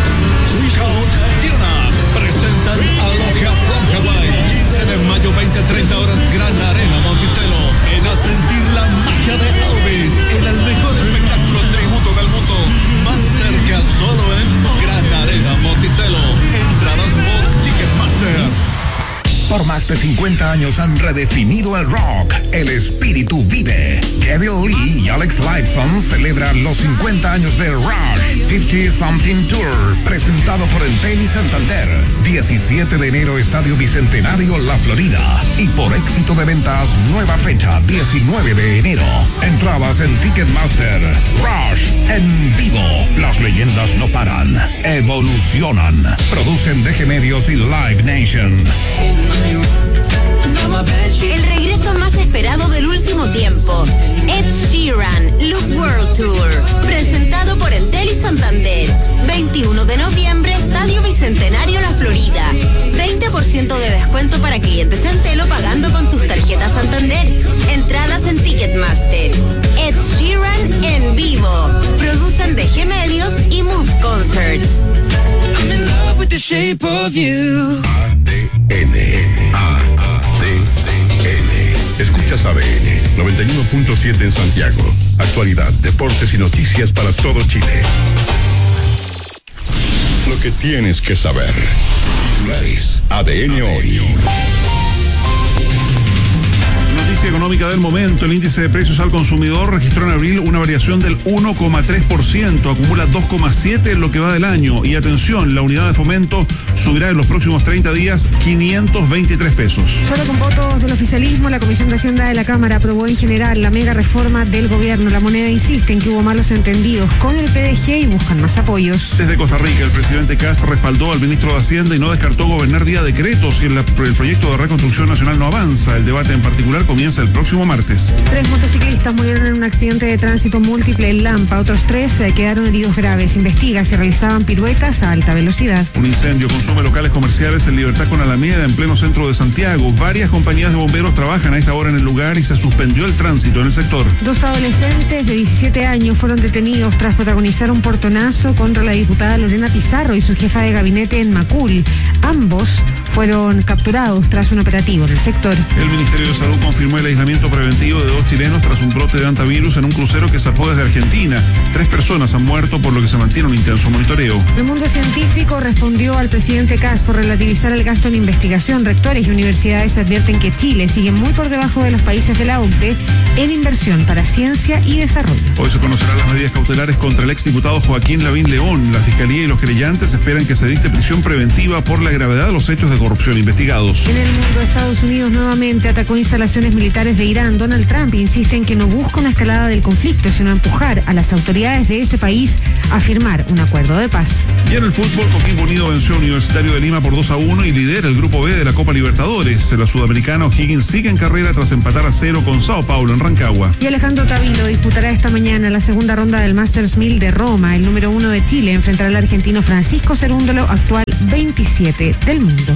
Count Tuna presentan a Logia from Hawaii. 15 de mayo, 20-30 horas, Gran Arena Monticello. En a sentir la magia de Elvis en el mejor espectáculo tributo del mundo. Más cerca solo en Gran Arena Monticello. Entradas por Ticketmaster. Por más de 50 años han redefinido el rock. El espíritu vive. Geddy Lee y Alex Lifeson celebran los 50 años de Rush 50 Something Tour, presentado por Entel y Santander. 17 de enero, Estadio Bicentenario, La Florida. Y por éxito de ventas, nueva fecha, 19 de enero. Entradas en Ticketmaster. Rush en vivo. Las leyendas no paran, evolucionan. Producen DG Medios y Live Nation. El regreso más esperado del último tiempo. Ed Sheeran, Look World Tour. Presentado por Entel y Santander. 21 de noviembre, Estadio Bicentenario, La Florida. 20% de descuento para clientes Entelo pagando con tus tarjetas Santander. Entradas en Ticketmaster. Ed Sheeran en vivo. Producen DG Medios y Move Concerts. I'm in love with the shape of you. Escuchas ADN 91.7 en Santiago. Actualidad, deportes y noticias para todo Chile. Lo que tienes que saber. Titulares. ADN hoy. Noticia económica del momento. El índice de precios al consumidor registró en abril una variación del 1,3%, acumula 2,7% en lo que va del año. Y atención, la unidad de fomento subirá en los próximos 30 días 523 pesos. Solo con votos del oficialismo, la Comisión de Hacienda de la Cámara aprobó en general la mega reforma del gobierno. La Moneda insiste en que hubo malos entendidos con el PDG y buscan más apoyos. Desde Costa Rica, el presidente Kast respaldó al ministro de Hacienda y no descartó gobernar vía decretos si el proyecto de reconstrucción nacional no avanza. El debate en particular comienza comienza el próximo martes. 3 motociclistas murieron en un accidente de tránsito múltiple en Lampa. Otros 3 quedaron heridos graves. Investiga si realizaban piruetas a alta velocidad. Un incendio consume locales comerciales en Libertad con Alameda, en pleno centro de Santiago. Varias compañías de bomberos trabajan a esta hora en el lugar y se suspendió el tránsito en el sector. 2 adolescentes de 17 años fueron detenidos tras protagonizar un portonazo contra la diputada Lorena Pizarro y su jefa de gabinete en Macul. Ambos fueron capturados tras un operativo en el sector. El Ministerio de Salud confirmó el aislamiento preventivo de 2 chilenos tras un brote de hantavirus en un crucero que zarpó desde Argentina. 3 personas han muerto, por lo que se mantiene un intenso monitoreo. El mundo científico respondió al presidente Kast por relativizar el gasto en investigación. Rectores y universidades advierten que Chile sigue muy por debajo de los países de la OCDE en inversión para ciencia y desarrollo. Hoy se conocerán las medidas cautelares contra el exdiputado Joaquín Lavín León. La Fiscalía y los querellantes esperan que se dicte prisión preventiva por la gravedad de los hechos de corrupción investigados. En el mundo, Estados Unidos nuevamente atacó instalaciones militares de Irán. Donald Trump insiste en que no busca una escalada del conflicto, sino empujar a las autoridades de ese país a firmar un acuerdo de paz. Y en el fútbol, Coquimbo Unido venció a Universitario de Lima por 2-1 y lidera el grupo B de la Copa Libertadores. La sudamericana O'Higgins sigue en carrera tras empatar a 0 con Sao Paulo en Rancagua. Y Alejandro Tavilo disputará esta mañana la segunda ronda del Masters 1000 de Roma. El número 1 de Chile enfrentará al argentino Francisco Cerúndolo, actual 27 del mundo.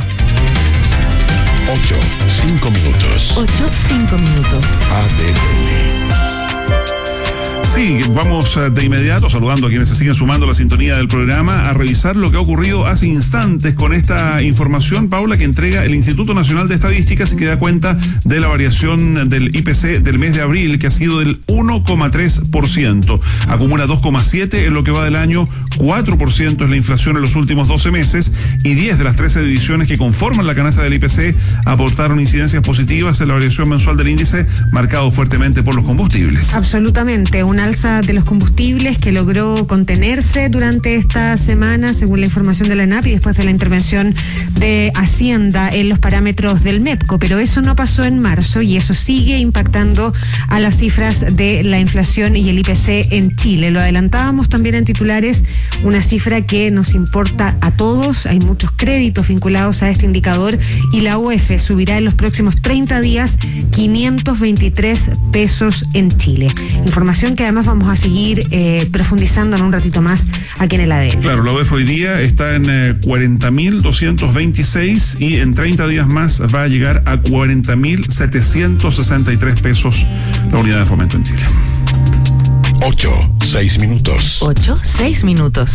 8:05 minutos. 8:05 minutos. ADN. Sí, vamos de inmediato, saludando a quienes se siguen sumando a la sintonía del programa, a revisar lo que ha ocurrido hace instantes con esta información, Paula, que entrega el Instituto Nacional de Estadísticas y que da cuenta de la variación del IPC del mes de abril, que ha sido del 1,3%. Acumula 2,7% en lo que va del año, 4% es la inflación en los últimos 12 meses y 10 de las 13 divisiones que conforman la canasta del IPC aportaron incidencias positivas en la variación mensual del índice, marcado fuertemente por los combustibles. Absolutamente, un alza de los combustibles que logró contenerse durante esta semana, según la información de la ANAP y después de la intervención de Hacienda en los parámetros del MEPCO, pero eso no pasó en marzo y eso sigue impactando a las cifras de la inflación y el IPC en Chile. Lo adelantábamos también en titulares, una cifra que nos importa a todos. Hay muchos créditos vinculados a este indicador y la UEF subirá en los próximos 30 días 523 pesos en Chile. Información que además vamos a seguir profundizando en un ratito más aquí en el ADN. Claro, la UEF hoy día está en 40.226 y en 30 días más va a llegar a 40.763 pesos la unidad de fomento en Chile. 8:06 minutos. 8:06 minutos.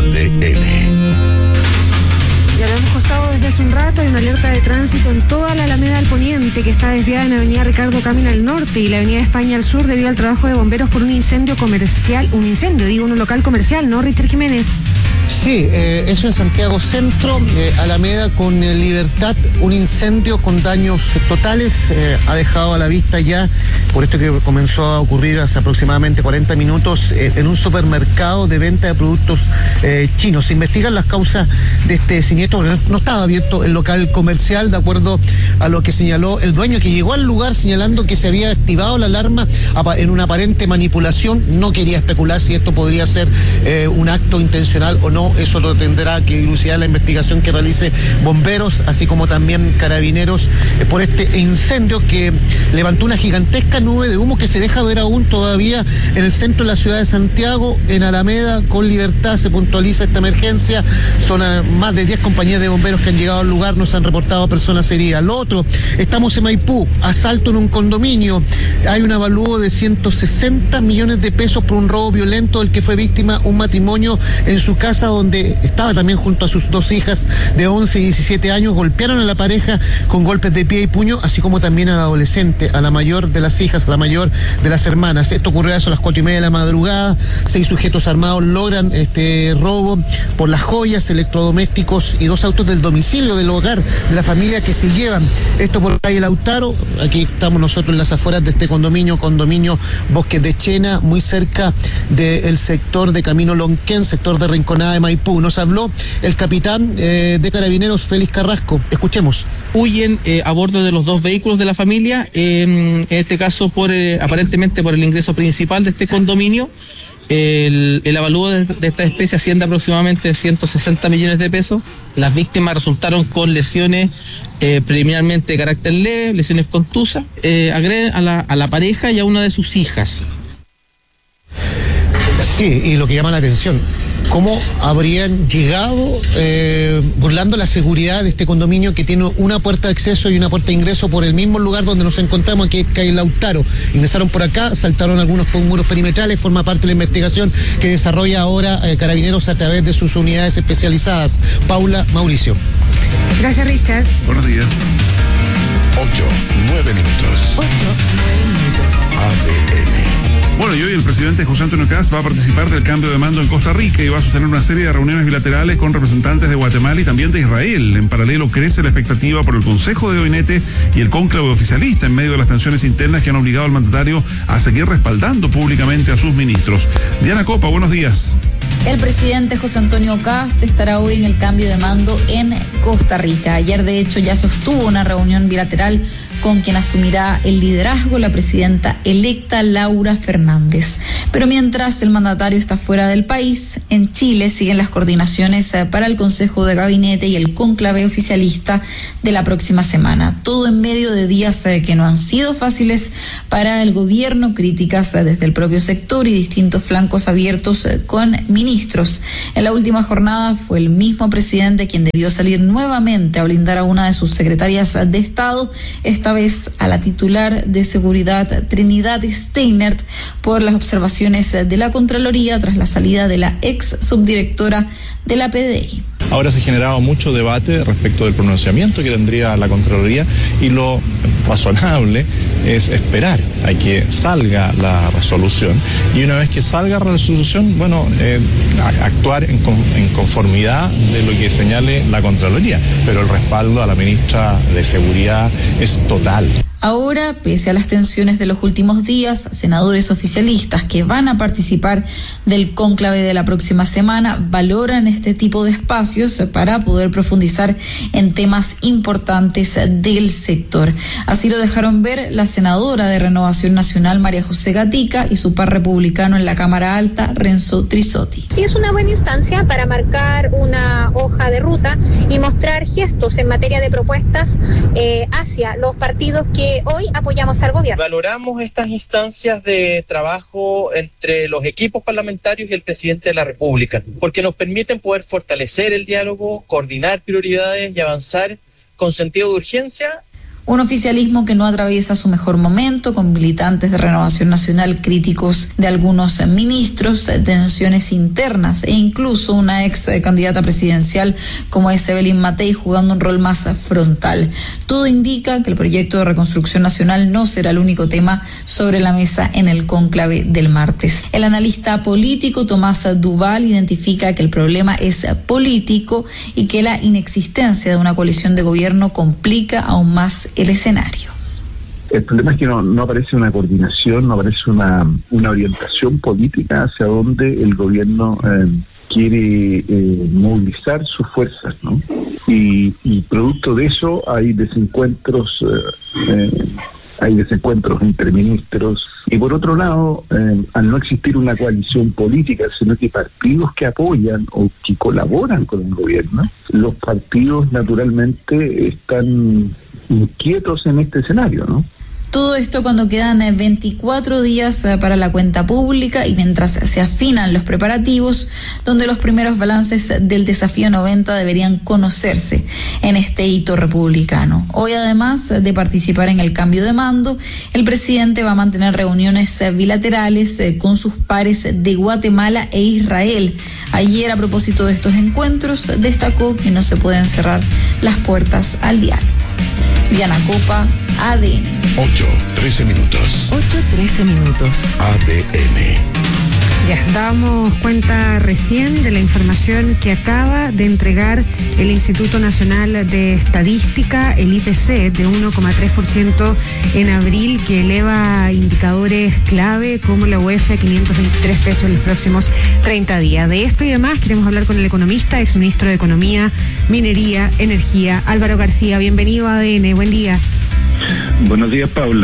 ADN. Ya lo hemos costado desde hace un rato. Hay una alerta de tránsito en toda la Alameda al Poniente, que está desviada en Avenida Ricardo Camino al norte y la Avenida España al sur debido al trabajo de bomberos por un incendio comercial, un local comercial, ¿no, Richter Jiménez? Sí, eso en Santiago Centro, Alameda con Libertad, un incendio con daños totales, ha dejado a la vista ya, por esto que comenzó a ocurrir hace aproximadamente 40 minutos, en un supermercado de venta de productos chinos. Se investigan las causas de este siniestro, porque no estaba abierto el local comercial, de acuerdo a lo que señaló el dueño, que llegó al lugar señalando que se había activado la alarma en una aparente manipulación. No quería especular si esto podría ser un acto intencional o no. Eso lo tendrá que dilucidar la investigación que realice bomberos, así como también carabineros, por este incendio que levantó una gigantesca nube de humo que se deja ver aún todavía en el centro de la ciudad de Santiago, en Alameda con Libertad. Se puntualiza esta emergencia. Son más de 10 compañías de bomberos que han llegado al lugar, nos han reportado personas heridas. Lo otro, estamos en Maipú, asalto en un condominio. Hay un avalúo de 160 millones de pesos por un robo violento del que fue víctima un matrimonio en su casa, donde estaba también junto a sus 2 hijas de 11 y 17 años. Golpearon a la pareja con golpes de pie y puño, así como también a la adolescente, a la mayor de las hijas, a la mayor de las hermanas. Esto ocurrió a eso a las 4:30 de la madrugada. 6 sujetos armados logran este robo por las joyas, electrodomésticos y 2 autos del domicilio del hogar de la familia que se llevan. Esto por calle Lautaro. Aquí estamos nosotros en las afueras de este condominio Bosques de Chena, muy cerca del sector de Camino Lonquén, sector de Rinconada de Maipú. Nos habló el capitán de Carabineros, Félix Carrasco. Escuchemos. Huyen a bordo de los 2 vehículos de la familia, en este caso aparentemente por el ingreso principal de este condominio. El avalúo de esta especie asciende aproximadamente a 160 millones de pesos. Las víctimas resultaron con lesiones preliminarmente de carácter leve, lesiones contusas. Agreden a la pareja y a una de sus hijas. Sí, y lo que llama la atención, ¿cómo habrían llegado burlando la seguridad de este condominio que tiene una puerta de acceso y una puerta de ingreso por el mismo lugar donde nos encontramos, aquí en Calle Lautaro? Ingresaron por acá, saltaron algunos muros perimetrales, forma parte de la investigación que desarrolla ahora Carabineros a través de sus unidades especializadas. Paula, Mauricio. Gracias, Richard. Buenos días. 8-9 minutos. ADN. Bueno, y hoy el presidente José Antonio Kast va a participar del cambio de mando en Costa Rica y va a sostener una serie de reuniones bilaterales con representantes de Guatemala y también de Israel. En paralelo crece la expectativa por el Consejo de Gabinete y el cónclave oficialista en medio de las tensiones internas que han obligado al mandatario a seguir respaldando públicamente a sus ministros. Diana Copa, buenos días. El presidente José Antonio Kast estará hoy en el cambio de mando en Costa Rica. Ayer, de hecho, ya sostuvo una reunión bilateral con quien asumirá el liderazgo, la presidenta electa Laura Fernández. Pero mientras el mandatario está fuera del país, en Chile siguen las coordinaciones para el Consejo de Gabinete y el cónclave oficialista de la próxima semana. Todo en medio de días que no han sido fáciles para el gobierno, críticas desde el propio sector y distintos flancos abiertos con ministros. En la última jornada fue el mismo presidente quien debió salir nuevamente a blindar a una de sus secretarias de Estado, esta vez a la titular de Seguridad Trinidad Steinert, por las observaciones de la Contraloría tras la salida de la ex subdirectora de la PDI. Ahora se ha generado mucho debate respecto del pronunciamiento que tendría la Contraloría y lo razonable es esperar a que salga la resolución y una vez que salga la resolución, bueno, actuar en conformidad de lo que señale la Contraloría, pero el respaldo a la ministra de Seguridad es total. Ahora, pese a las tensiones de los últimos días, senadores oficialistas que van a participar del cónclave de la próxima semana valoran este tipo de espacios para poder profundizar en temas importantes del sector. Así lo dejaron ver la senadora de Renovación Nacional, María José Gatica, y su par republicano en la Cámara Alta, Renzo Trisotti. Sí, es una buena instancia para marcar una hoja de ruta y mostrar gestos en materia de propuestas hacia los partidos que hoy apoyamos al gobierno. Valoramos estas instancias de trabajo entre los equipos parlamentarios y el presidente de la República, porque nos permiten poder fortalecer el diálogo, coordinar prioridades y avanzar con sentido de urgencia. Un oficialismo que no atraviesa su mejor momento, con militantes de Renovación Nacional críticos de algunos ministros, tensiones internas e incluso una ex candidata presidencial como es Evelyn Matei jugando un rol más frontal. Todo indica que el proyecto de reconstrucción nacional no será el único tema sobre la mesa en el cónclave del martes. El analista político Tomás Duval identifica que el problema es político y que la inexistencia de una coalición de gobierno complica aún más el escenario. El problema es que no aparece una coordinación, no aparece una orientación política hacia donde el gobierno quiere movilizar sus fuerzas, ¿no? Y producto de eso hay desencuentros entre ministros. Y por otro lado, al no existir una coalición política, sino que partidos que apoyan o que colaboran con el gobierno, los partidos naturalmente están inquietos en este escenario, ¿no? Todo esto cuando quedan 24 días para la cuenta pública y mientras se afinan los preparativos, donde los primeros balances del desafío 90 deberían conocerse en este hito republicano. Hoy, además de participar en el cambio de mando, el presidente va a mantener reuniones bilaterales con sus pares de Guatemala e Israel. Ayer, a propósito de estos encuentros, destacó que no se pueden cerrar las puertas al diálogo. Diana Copa, ADN. 8:13 minutos. 8:13 minutos. ADN. Ya damos cuenta recién de la información que acaba de entregar el Instituto Nacional de Estadística, el IPC, de 1,3% en abril, que eleva indicadores clave como la UEF a 523 pesos en los próximos 30 días. De esto y demás queremos hablar con el economista, exministro de Economía, Minería, Energía, Álvaro García. Bienvenido a ADN, buen día. Buenos días, Paula.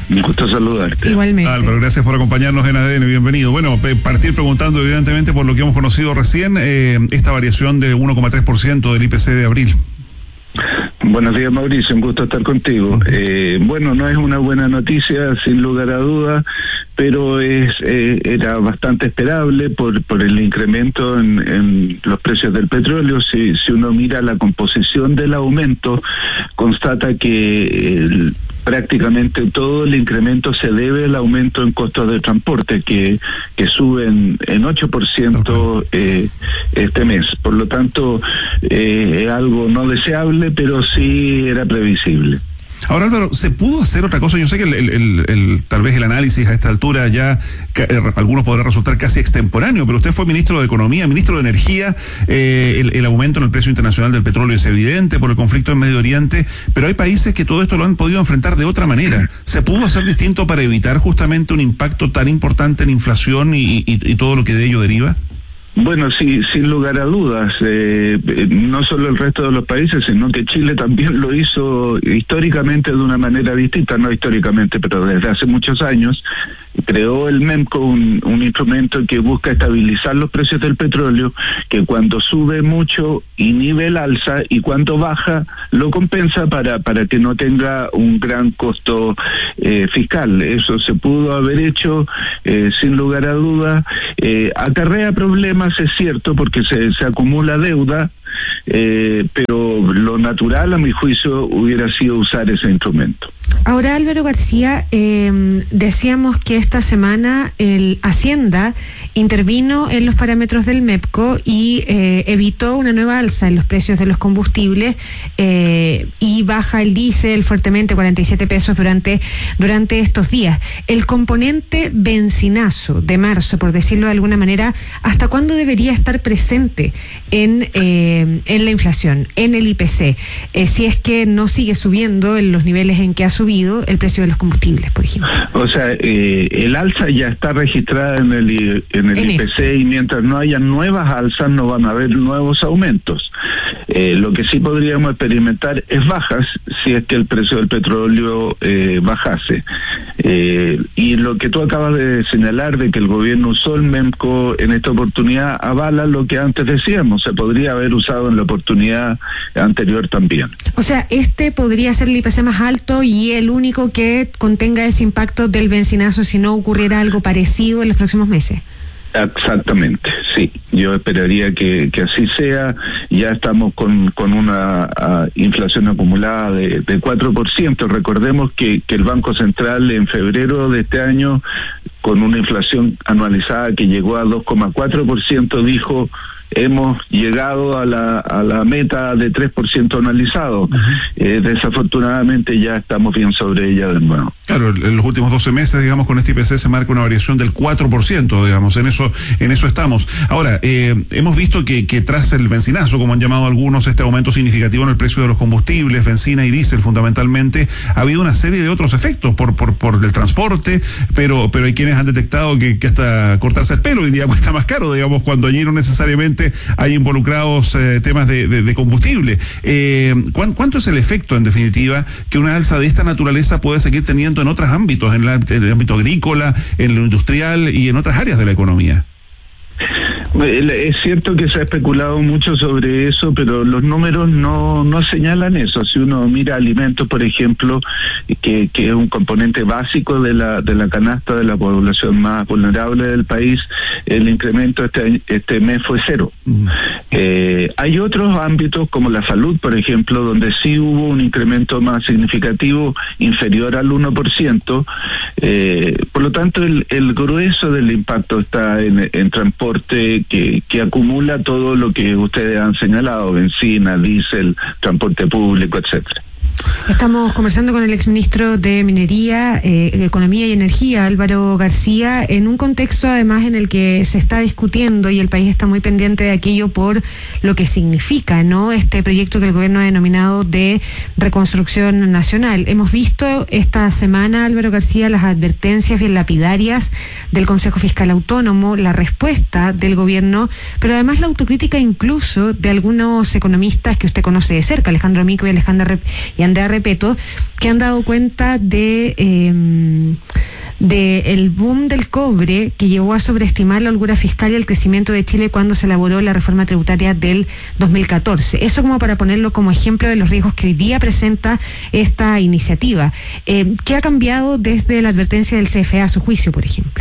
Un gusto saludarte. Igualmente. Álvaro, gracias por acompañarnos en ADN, bienvenido. Bueno, partir preguntando evidentemente por lo que hemos conocido recién, esta variación de 1,3% del IPC de abril. Buenos días, Mauricio, un gusto estar contigo. Bueno, no es una buena noticia, sin lugar a duda, pero era bastante esperable por el incremento en los precios del petróleo. Si uno mira la composición del aumento, constata que prácticamente todo el incremento se debe al aumento en costos de transporte, que suben en 8% este mes. Por lo tanto, es algo no deseable, pero sí era previsible. Ahora, Álvaro, ¿se pudo hacer otra cosa? Yo sé que tal vez el análisis a esta altura ya algunos podrá resultar casi extemporáneo, pero usted fue ministro de Economía, ministro de Energía, el aumento en el precio internacional del petróleo es evidente por el conflicto en Medio Oriente, pero hay países que todo esto lo han podido enfrentar de otra manera. ¿Se pudo hacer distinto para evitar justamente un impacto tan importante en inflación y todo lo que de ello deriva? Bueno, sí, sin lugar a dudas, no solo el resto de los países, sino que Chile también lo hizo históricamente de una manera distinta, no históricamente, pero desde hace muchos años. Creó el MEMCO un instrumento que busca estabilizar los precios del petróleo, que cuando sube mucho inhibe el alza y cuando baja lo compensa para que no tenga un gran costo fiscal. Eso se pudo haber hecho sin lugar a duda. Acarrea problemas, es cierto, porque se acumula deuda, pero lo natural, a mi juicio, hubiera sido usar ese instrumento. Ahora, Álvaro García, decíamos que esta semana el Hacienda intervino en los parámetros del MEPCO y evitó una nueva alza en los precios de los combustibles y baja el diésel fuertemente, 47 pesos durante estos días. El componente benzinazo de marzo, por decirlo de alguna manera, ¿hasta cuándo debería estar presente en la inflación, en el IPC? Si es que no sigue subiendo en los niveles en que ha subido el precio de los combustibles, por ejemplo. O sea, el alza ya está registrada en el IPC y mientras no haya nuevas alzas no van a haber nuevos aumentos. Lo que sí podríamos experimentar es bajas si es que el precio del petróleo bajase. Y lo que tú acabas de señalar de que el gobierno usó el MEMCO en esta oportunidad avala lo que antes decíamos, se podría haber usado en la oportunidad anterior también. O sea, este podría ser el IPC más alto y el único que contenga ese impacto del benzinazo si no ocurriera algo parecido en los próximos meses. Exactamente, sí. Yo esperaría que así sea. Ya estamos con una inflación acumulada de 4%. Recordemos que el Banco Central en febrero de este año, con una inflación anualizada que llegó a 2,4%, dijo: hemos llegado a la meta de 3% anualizado. Desafortunadamente ya estamos bien sobre ella de nuevo. Claro, en los últimos 12 meses, digamos, con este IPC se marca una variación del 4%, digamos, en eso estamos. Ahora, hemos visto que tras el benzinazo, como han llamado algunos, este aumento significativo en el precio de los combustibles, benzina y diésel fundamentalmente, ha habido una serie de otros efectos por el transporte, pero hay quienes han detectado que hasta cortarse el pelo hoy día cuesta más caro, digamos, cuando allí no necesariamente hay involucrados temas de combustible. ¿Cuánto es el efecto, en definitiva, que una alza de esta naturaleza puede seguir teniendo en otros ámbitos, en el ámbito agrícola, en lo industrial y en otras áreas de la economía? Es cierto que se ha especulado mucho sobre eso, pero los números no señalan eso. Si uno mira alimentos, por ejemplo, que es un componente básico de la canasta de la población más vulnerable del país, el incremento este mes fue 0. Hay otros ámbitos como la salud, por ejemplo, donde sí hubo un incremento más significativo, inferior al 1%. Por lo tanto, el grueso del impacto está en transporte, que acumula todo lo que ustedes han señalado: benzina, diésel, transporte público, etcétera. Estamos conversando con el exministro de Minería, Economía y Energía, Álvaro García, en un contexto además en el que se está discutiendo y el país está muy pendiente de aquello por lo que significa, ¿no?, este proyecto que el gobierno ha denominado de reconstrucción nacional. Hemos visto esta semana, Álvaro García, las advertencias bien lapidarias del Consejo Fiscal Autónomo, la respuesta del gobierno, pero además la autocrítica incluso de algunos economistas que usted conoce de cerca, Alejandro Mico y Andrea Repeto, que han dado cuenta de el boom del cobre que llevó a sobreestimar la holgura fiscal y el crecimiento de Chile cuando se elaboró la reforma tributaria del 2014. Eso como para ponerlo como ejemplo de los riesgos que hoy día presenta esta iniciativa. ¿Qué ha cambiado desde la advertencia del CFE a su juicio, por ejemplo?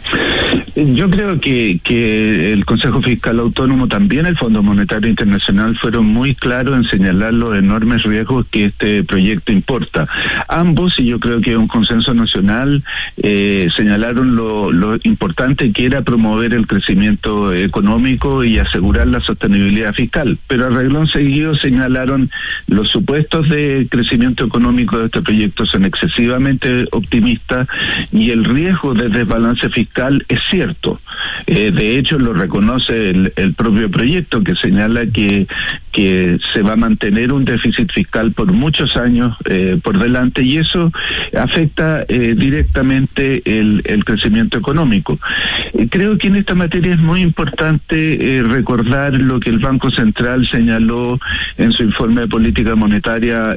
Yo creo que el Consejo Fiscal Autónomo, también el Fondo Monetario Internacional, fueron muy claros en señalar los enormes riesgos que este proyecto importa. Ambos, y yo creo que es un consenso nacional, señalaron lo importante que era promover el crecimiento económico y asegurar la sostenibilidad fiscal. Pero a renglón seguido señalaron los supuestos de crecimiento económico de este proyecto son excesivamente optimistas y el riesgo de desbalance fiscal es cierto. De hecho, lo reconoce el propio proyecto, que señala que se va a mantener un déficit fiscal por muchos años por delante, y eso afecta directamente el crecimiento económico. Creo que en esta materia es muy importante recordar lo que el Banco Central señaló en su informe de política monetaria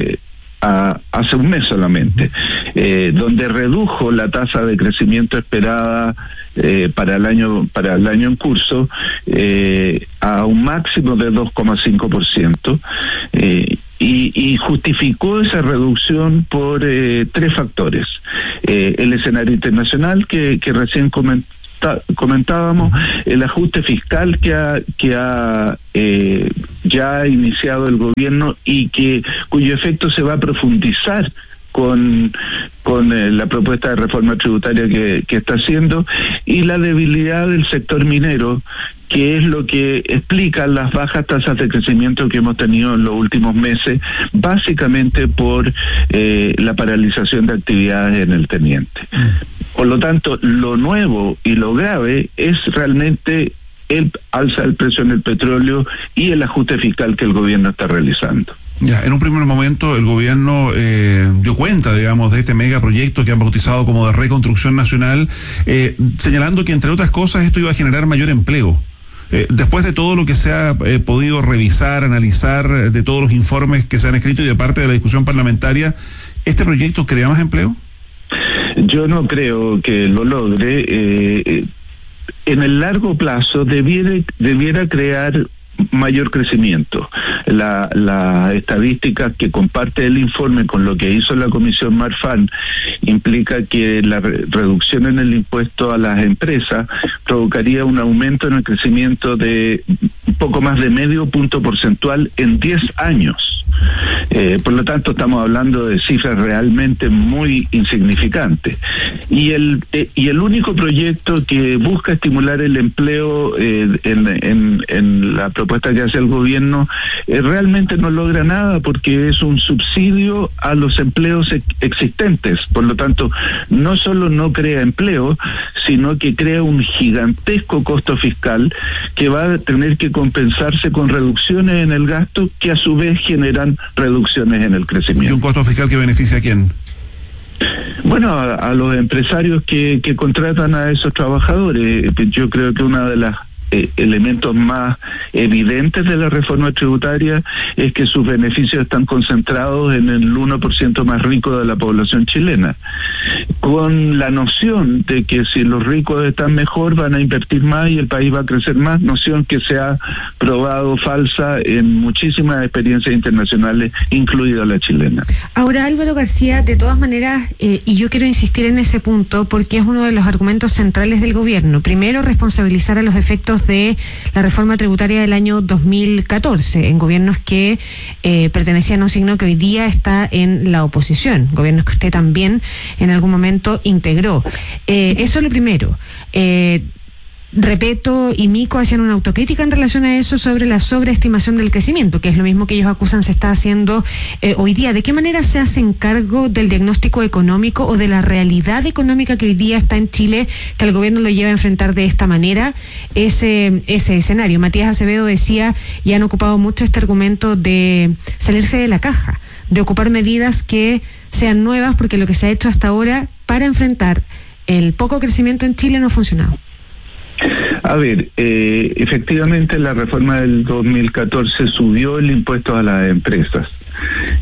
hace un mes solamente, donde redujo la tasa de crecimiento esperada para el año en curso a un máximo de 2,5%, y justificó esa reducción por tres factores: el escenario internacional que recién comentábamos, el ajuste fiscal que ha ya ha iniciado el gobierno y cuyo efecto se va a profundizar con la propuesta de reforma tributaria que está haciendo, y la debilidad del sector minero, que es lo que explica las bajas tasas de crecimiento que hemos tenido en los últimos meses, básicamente por la paralización de actividades en el Teniente. Por lo tanto, lo nuevo y lo grave es realmente el alza del precio en el petróleo y el ajuste fiscal que el gobierno está realizando. Ya, en un primer momento el gobierno dio cuenta, digamos, de este megaproyecto que han bautizado como de reconstrucción nacional, señalando que, entre otras cosas, esto iba a generar mayor empleo. Después de todo lo que se ha podido revisar, analizar, de todos los informes que se han escrito y de parte de la discusión parlamentaria, ¿este proyecto crea más empleo? Yo no creo que lo logre. En el largo plazo debiera crear mayor crecimiento. La estadística que comparte el informe con lo que hizo la Comisión Marfan implica que la reducción en el impuesto a las empresas provocaría un aumento en el crecimiento de un poco más de medio punto porcentual en 10 años. Por lo tanto, estamos hablando de cifras realmente muy insignificantes. Y el único proyecto que busca estimular el empleo en la propuesta que hace el gobierno realmente no logra nada, porque es un subsidio a los empleos existentes. Por lo tanto, no solo no crea empleo, sino que crea un gigantesco costo fiscal que va a tener que compensarse con reducciones en el gasto, que a su vez generan reducciones en el crecimiento. ¿Y un costo fiscal que beneficia a quién? Bueno, a los empresarios que contratan a esos trabajadores. Yo creo que una de las elementos más evidentes de la reforma tributaria es que sus beneficios están concentrados en el 1% más rico de la población chilena, con la noción de que si los ricos están mejor van a invertir más y el país va a crecer más, noción que se ha probado falsa en muchísimas experiencias internacionales, incluida la chilena. Ahora, Álvaro García, de todas maneras, y yo quiero insistir en ese punto porque es uno de los argumentos centrales del gobierno. Primero, responsabilizar a los efectos de la reforma tributaria del año 2014 en gobiernos que pertenecían a un signo que hoy día está en la oposición, gobiernos que usted también en algún momento integró. Eso es lo primero. Repeto y Mico hacían una autocrítica en relación a eso sobre la sobreestimación del crecimiento, que es lo mismo que ellos acusan se está haciendo hoy día. ¿De qué manera se hacen cargo del diagnóstico económico o de la realidad económica que hoy día está en Chile, que el gobierno lo lleva a enfrentar de esta manera ese escenario? Matías Acevedo decía, y han ocupado mucho este argumento de salirse de la caja, de ocupar medidas que sean nuevas, porque lo que se ha hecho hasta ahora para enfrentar el poco crecimiento en Chile no ha funcionado. A ver, efectivamente la reforma del 2014 subió el impuesto a las empresas.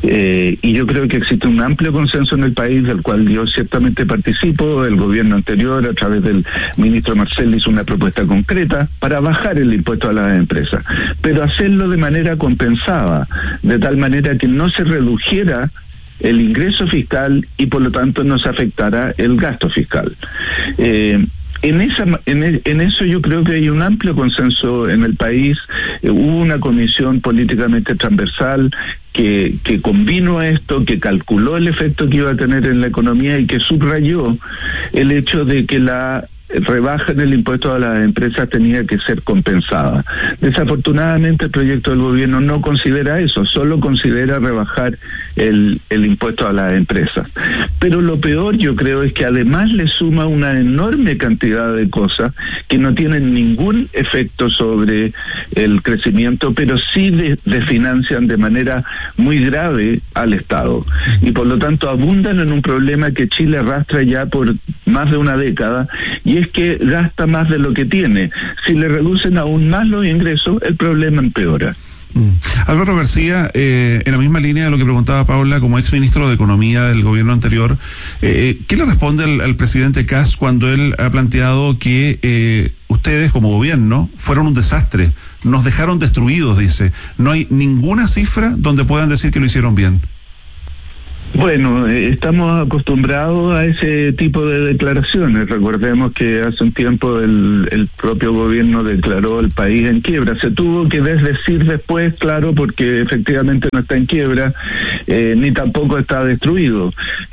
Y yo creo que existe un amplio consenso en el país, del cual yo ciertamente participo. El gobierno anterior, a través del ministro Marcel, hizo una propuesta concreta para bajar el impuesto a las empresas, pero hacerlo de manera compensada, de tal manera que no se redujera el ingreso fiscal y por lo tanto no se afectará el gasto fiscal. En eso yo creo que hay un amplio consenso en el país. Hubo una comisión políticamente transversal que convino a esto, que calculó el efecto que iba a tener en la economía y que subrayó el hecho de que la rebaja en el impuesto a las empresas tenía que ser compensada. Desafortunadamente el proyecto del gobierno no considera eso, solo considera rebajar el impuesto a las empresas. Pero lo peor, yo creo, es que además le suma una enorme cantidad de cosas que no tienen ningún efecto sobre el crecimiento, pero sí desfinancian de manera muy grave al Estado. Y por lo tanto abundan en un problema que Chile arrastra ya por más de una década, y es que gasta más de lo que tiene. Si le reducen aún más los ingresos, el problema empeora. Álvaro García, en la misma línea de lo que preguntaba Paula, como exministro de Economía del gobierno anterior, ¿qué le responde al presidente Kast cuando él ha planteado que ustedes como gobierno fueron un desastre, nos dejaron destruidos, dice? No hay ninguna cifra donde puedan decir que lo hicieron bien. Bueno, estamos acostumbrados a ese tipo de declaraciones. Recordemos que hace un tiempo el propio gobierno declaró el país en quiebra. Se tuvo que desdecir después, claro, porque efectivamente no está en quiebra, ni tampoco está destruido.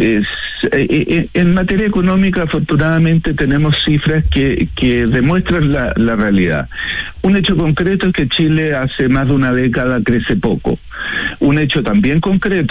En materia económica, afortunadamente, tenemos cifras que demuestran la realidad. Un hecho concreto es que Chile hace más de una década crece poco. Un hecho también concreto